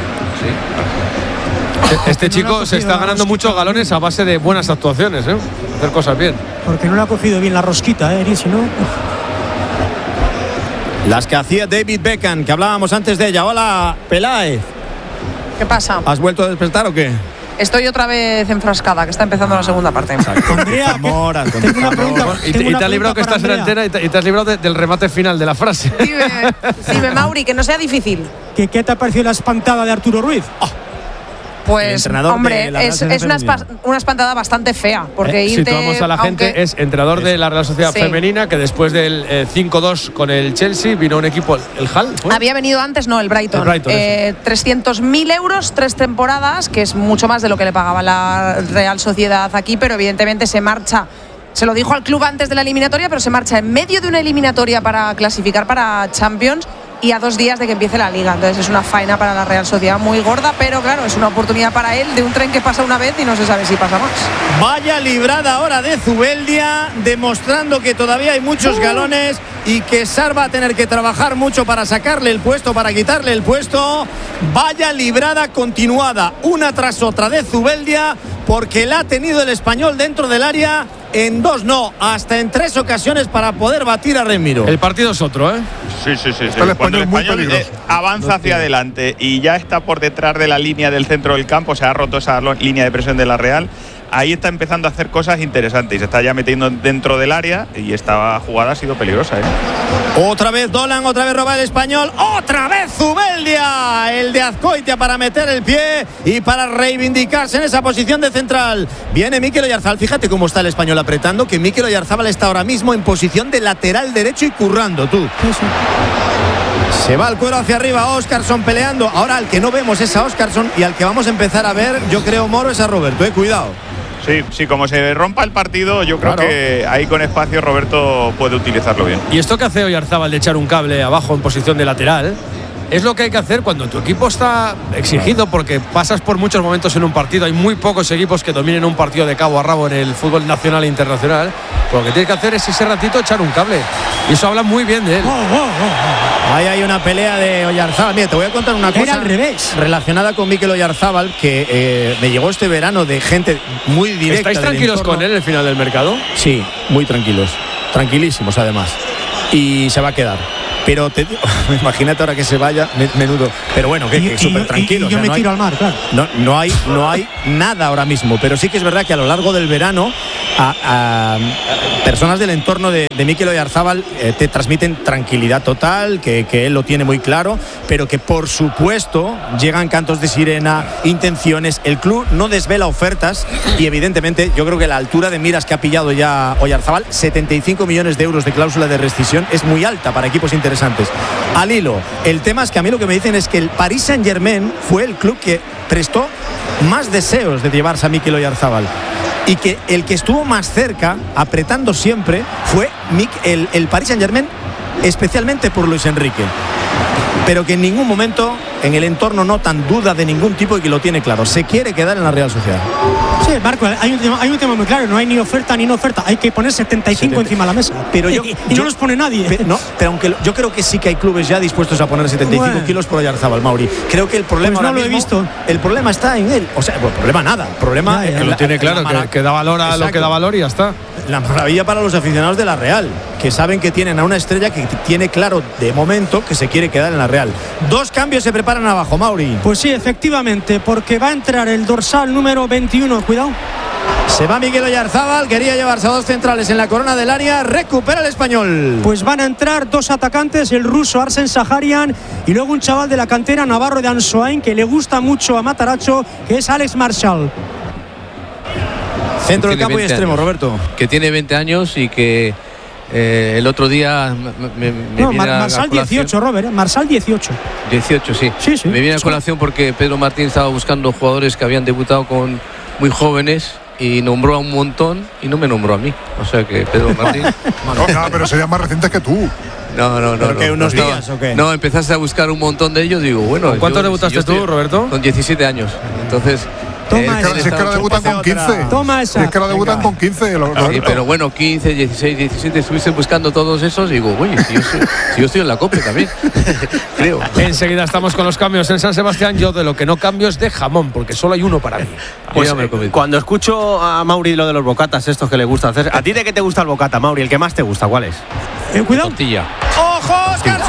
Sí. Este chico se está ganando muchos galones a base de buenas actuaciones, ¿eh? Hacer cosas bien. Porque no le ha cogido bien la rosquita, ¿eh? Si no... Las que hacía David Beckham, que hablábamos antes de ella. Hola, Peláez. ¿Qué pasa? ¿Has vuelto a despertar o qué? Estoy otra vez enfrascada, que está empezando ah, la segunda parte. Andrea, tengo una pregunta. Y te, y te has librado que estás en antena y te, y te has librado de, del remate final de la frase. Dime, dime, Mauri, que no sea difícil. ¿Qué, qué te ha parecido la espantada de Arturo Ruiz? Oh. Pues, hombre, es, es una, espa, una espantada bastante fea. Porque eh, irte, situamos a la gente, aunque, es entrenador de la Real Sociedad sí. Femenina, que después del eh, cinco dos con el Chelsea vino un equipo, el Hull. ¿Fue? Había venido antes, no, el Brighton. El Brighton eh, trescientos mil euros, tres temporadas, que es mucho más de lo que le pagaba la Real Sociedad aquí, pero evidentemente se marcha. Se lo dijo al club antes de la eliminatoria, pero se marcha en medio de una eliminatoria para clasificar para Champions y a dos días de que empiece la Liga. Entonces es una faena para la Real Sociedad muy gorda, pero claro, es una oportunidad para él de un tren que pasa una vez y no se sabe si pasa más. Vaya librada ahora de Zubeldia, demostrando que todavía hay muchos uh. galones y que Sarr va a tener que trabajar mucho para sacarle el puesto, para quitarle el puesto. Vaya librada continuada, una tras otra de Zubeldia, porque la ha tenido el español dentro del área en dos, no, hasta en tres ocasiones para poder batir a Remiro. El partido es otro, ¿eh? Sí, sí, sí. sí. El Cuando el español eh, avanza hacia adelante y ya está por detrás de la línea del centro del campo, se ha roto esa línea de presión de la Real, ahí está empezando a hacer cosas interesantes y se está ya metiendo dentro del área y esta jugada ha sido peligrosa, ¿eh? Otra vez Dolan, otra vez roba el español, otra vez Zubeldia, el de Azcoitia para meter el pie y para reivindicarse en esa posición de central. Viene Mikel Oyarzabal, fíjate cómo está el español apretando, que Mikel Oyarzabal está ahora mismo en posición de lateral derecho y currando, tú. Sí, sí. Se va el cuero hacia arriba, Óscarson peleando. Ahora al que no vemos es a Óscarson y al que vamos a empezar a ver, yo creo, Moro, es a Roberto. Eh, cuidado. Sí, sí, como se rompa el partido, yo creo claro. que ahí con espacio Roberto puede utilizarlo bien. Y esto que hace Oyarzábal de echar un cable abajo en posición de lateral, es lo que hay que hacer cuando tu equipo está exigido, porque pasas por muchos momentos en un partido. Hay muy pocos equipos que dominen un partido de cabo a rabo en el fútbol nacional e internacional. Lo que tienes que hacer es ese ratito echar un cable. Y eso habla muy bien de él. Oh, oh, oh. Ahí hay una pelea de Oyarzábal. Mira, te voy a contar una cosa Era al revés. relacionada con Mikel Oyarzábal que eh, me llegó este verano de gente muy directa. ¿Estáis tranquilos con él en el final del mercado? Sí, muy tranquilos. Tranquilísimos, además. Y se va a quedar. Pero te digo, imagínate ahora que se vaya, menudo. Pero bueno, que, que súper tranquilo. Y yo o sea, me no tiro hay, al mar, claro. No, no, hay, no hay nada ahora mismo. Pero sí que es verdad que a lo largo del verano a, a, a personas del entorno de, de Mikel Oyarzábal eh, te transmiten tranquilidad total, que, que él lo tiene muy claro, pero que por supuesto llegan cantos de sirena, intenciones. El club no desvela ofertas y evidentemente yo creo que la altura de miras que ha pillado ya Oyarzábal, setenta y cinco millones de euros de cláusula de rescisión, es muy alta para equipos interesantes. Al hilo, el tema es que a mí lo que me dicen es que el Paris Saint-Germain fue el club que prestó más deseos de llevarse a Mikel Oyarzábal y que el que estuvo más cerca, apretando siempre, fue el, el Paris Saint-Germain, especialmente por Luis Enrique, pero que en ningún momento en el entorno notan duda de ningún tipo y que lo tiene claro, se quiere quedar en la Real Sociedad. Sí, Marco, hay un tema, hay un tema muy claro, no hay ni oferta ni no oferta, hay que poner setenta y cinco setenta encima de la mesa, pero yo, y, y yo, no los pone nadie. Pero, no, pero aunque yo creo que sí que hay clubes ya dispuestos a poner setenta y cinco bueno. kilos por Oyarzábal, Mauri. Creo que el problema pues no ahora lo mismo, he visto. El problema está en él, o sea, el problema nada, el problema ya, ya. es que lo tiene claro, que, que da valor a Exacto. lo que da valor y ya está. La maravilla para los aficionados de la Real, que saben que tienen a una estrella que tiene claro de momento que se quiere quedar en la Real. Dos cambios se preparan abajo, Mauri. Pues sí, efectivamente, porque va a entrar el dorsal número veintiuno, cuidado. Se va Mikel Oyarzábal, quería llevarse a dos centrales en la corona del área, recupera el español. Pues van a entrar dos atacantes, el ruso Arsen Saharian y luego un chaval de la cantera navarro de Ansoain que le gusta mucho a Mataracho, que es Alex Marshall. Centro del campo y extremo, años, Roberto. Que tiene veinte años y que eh, el otro día me, me no, viene Mar Marshall dieciocho, Robert, ¿eh? Marshall dieciocho. dieciocho, sí. Sí, sí. Me viene a sí. colación porque Pedro Martín estaba buscando jugadores que habían debutado con muy jóvenes y nombró a un montón y no me nombró a mí. O sea que Pedro Martín. no, no, pero serían más recientes que tú. No, no, no. ¿Pero que no, unos no, días o qué? No, empezaste a buscar un montón de ellos. Digo, bueno. ¿Con cuántos yo, debutaste si yo tú, estoy, Roberto? Con diecisiete años. Entonces. Toma eh, esa. Si es que ahora debutan con quince. Toma esa. Si es que ahora debutan con quince. Lo, sí, pero bueno, quince, dieciséis, diecisiete. Estuviste buscando todos esos y digo, oye, si yo, soy, si yo estoy en la COPE también. Creo. Enseguida estamos con los cambios en San Sebastián. Yo de lo que no cambio es de jamón, porque solo hay uno para mí. Pues, eh, cuando escucho a Mauri lo de los bocatas, estos que le gusta hacer. ¿A ti de qué te gusta el bocata, Mauri? ¿El que más te gusta? ¿Cuál es? Eh, cuidado. Tortilla. ¡Ojo, Óscarson!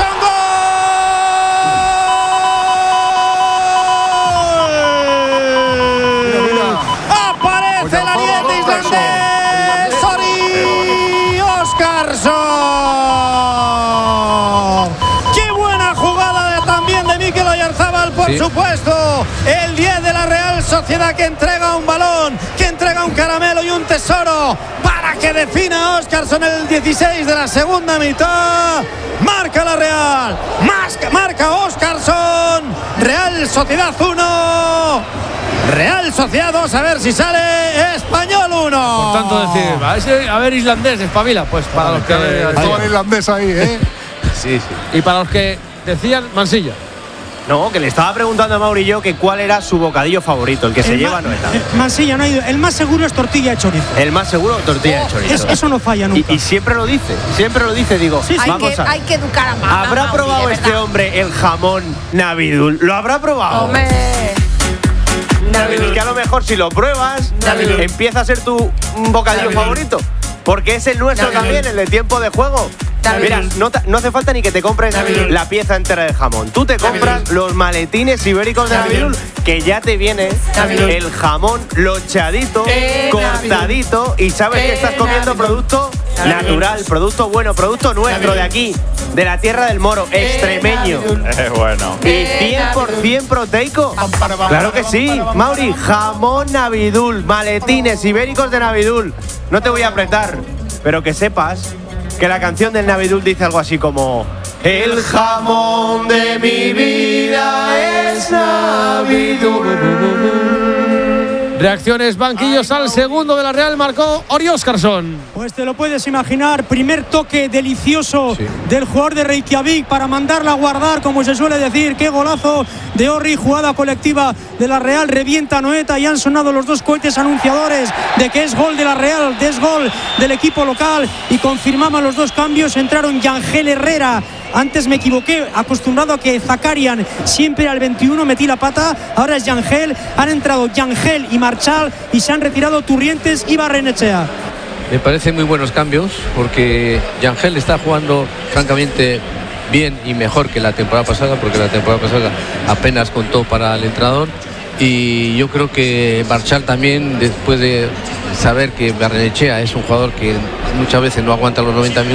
Por sí. supuesto, el diez de la Real Sociedad que entrega un balón, que entrega un caramelo y un tesoro para que defina Óscarson el dieciséis de la segunda mitad. Marca la Real, marca Óscarson. Real Sociedad uno, Real Sociedad dos, a ver si sale Español uno. Por tanto decir, a ver, a ver islandés, espabila, pues para los que... Todo el islandés ahí, ¿eh? Sí, sí. Y para los que decían Mansilla. No, que le estaba preguntando a Mauri yo que cuál era su bocadillo favorito, el que el se lleva Noeta. Mansilla no ha ido. El más seguro es tortilla de chorizo. El más seguro, tortilla oh, de chorizo. Es, eso no falla nunca. Y, y siempre lo dice, siempre lo dice, digo. Sí, sí. Vamos hay, que, a... hay que educar a mamá. ¿Habrá Mauri, probado este hombre el jamón Navidul? ¿Lo habrá probado? Hombre. Navidul, que a lo mejor si lo pruebas, Navidul. empieza a ser tu bocadillo Navidul. favorito. Porque es el nuestro Navidul. también, el de tiempo de juego. Mira, no, no hace falta ni que te compres Navidul. la pieza entera de jamón. Tú te compras Navidul. los maletines ibéricos de Navidul, que ya te viene Navidul. el jamón lochadito, eh, cortadito, Navidul. y sabes eh, que estás comiendo Navidul. producto Navidul. natural, producto bueno, producto nuestro Navidul. de aquí, de la tierra del Moro, eh, extremeño. Es bueno. Y cien por ciento proteico. Claro que sí, Mauri, jamón Navidul, maletines ibéricos de Navidul. No te voy a apretar, pero que sepas que la canción del Navidul dice algo así como: El jamón de mi vida es Navidad. Reacciones, banquillos al segundo de la Real, marcó Ori Óscarsson. Pues te lo puedes imaginar, primer toque delicioso sí. del jugador de Reykjavik para mandarla a guardar, como se suele decir. Qué golazo de Ori, jugada colectiva de la Real, revienta Noeta y han sonado los dos cohetes anunciadores de que es gol de la Real, de es gol del equipo local y confirmaban los dos cambios. Entraron Yangel Herrera. Antes me equivoqué, acostumbrado a que Zakarian siempre al veintiuno metí la pata, ahora es Yangel, han entrado Yangel y Marchal y se han retirado Turrientes y Barrenechea. Me parecen muy buenos cambios porque Yangel está jugando francamente bien y mejor que la temporada pasada, porque la temporada pasada apenas contó para el entrenador, y yo creo que Marchal también, después de saber que Barrenechea es un jugador que muchas veces no aguanta los noventa minutos,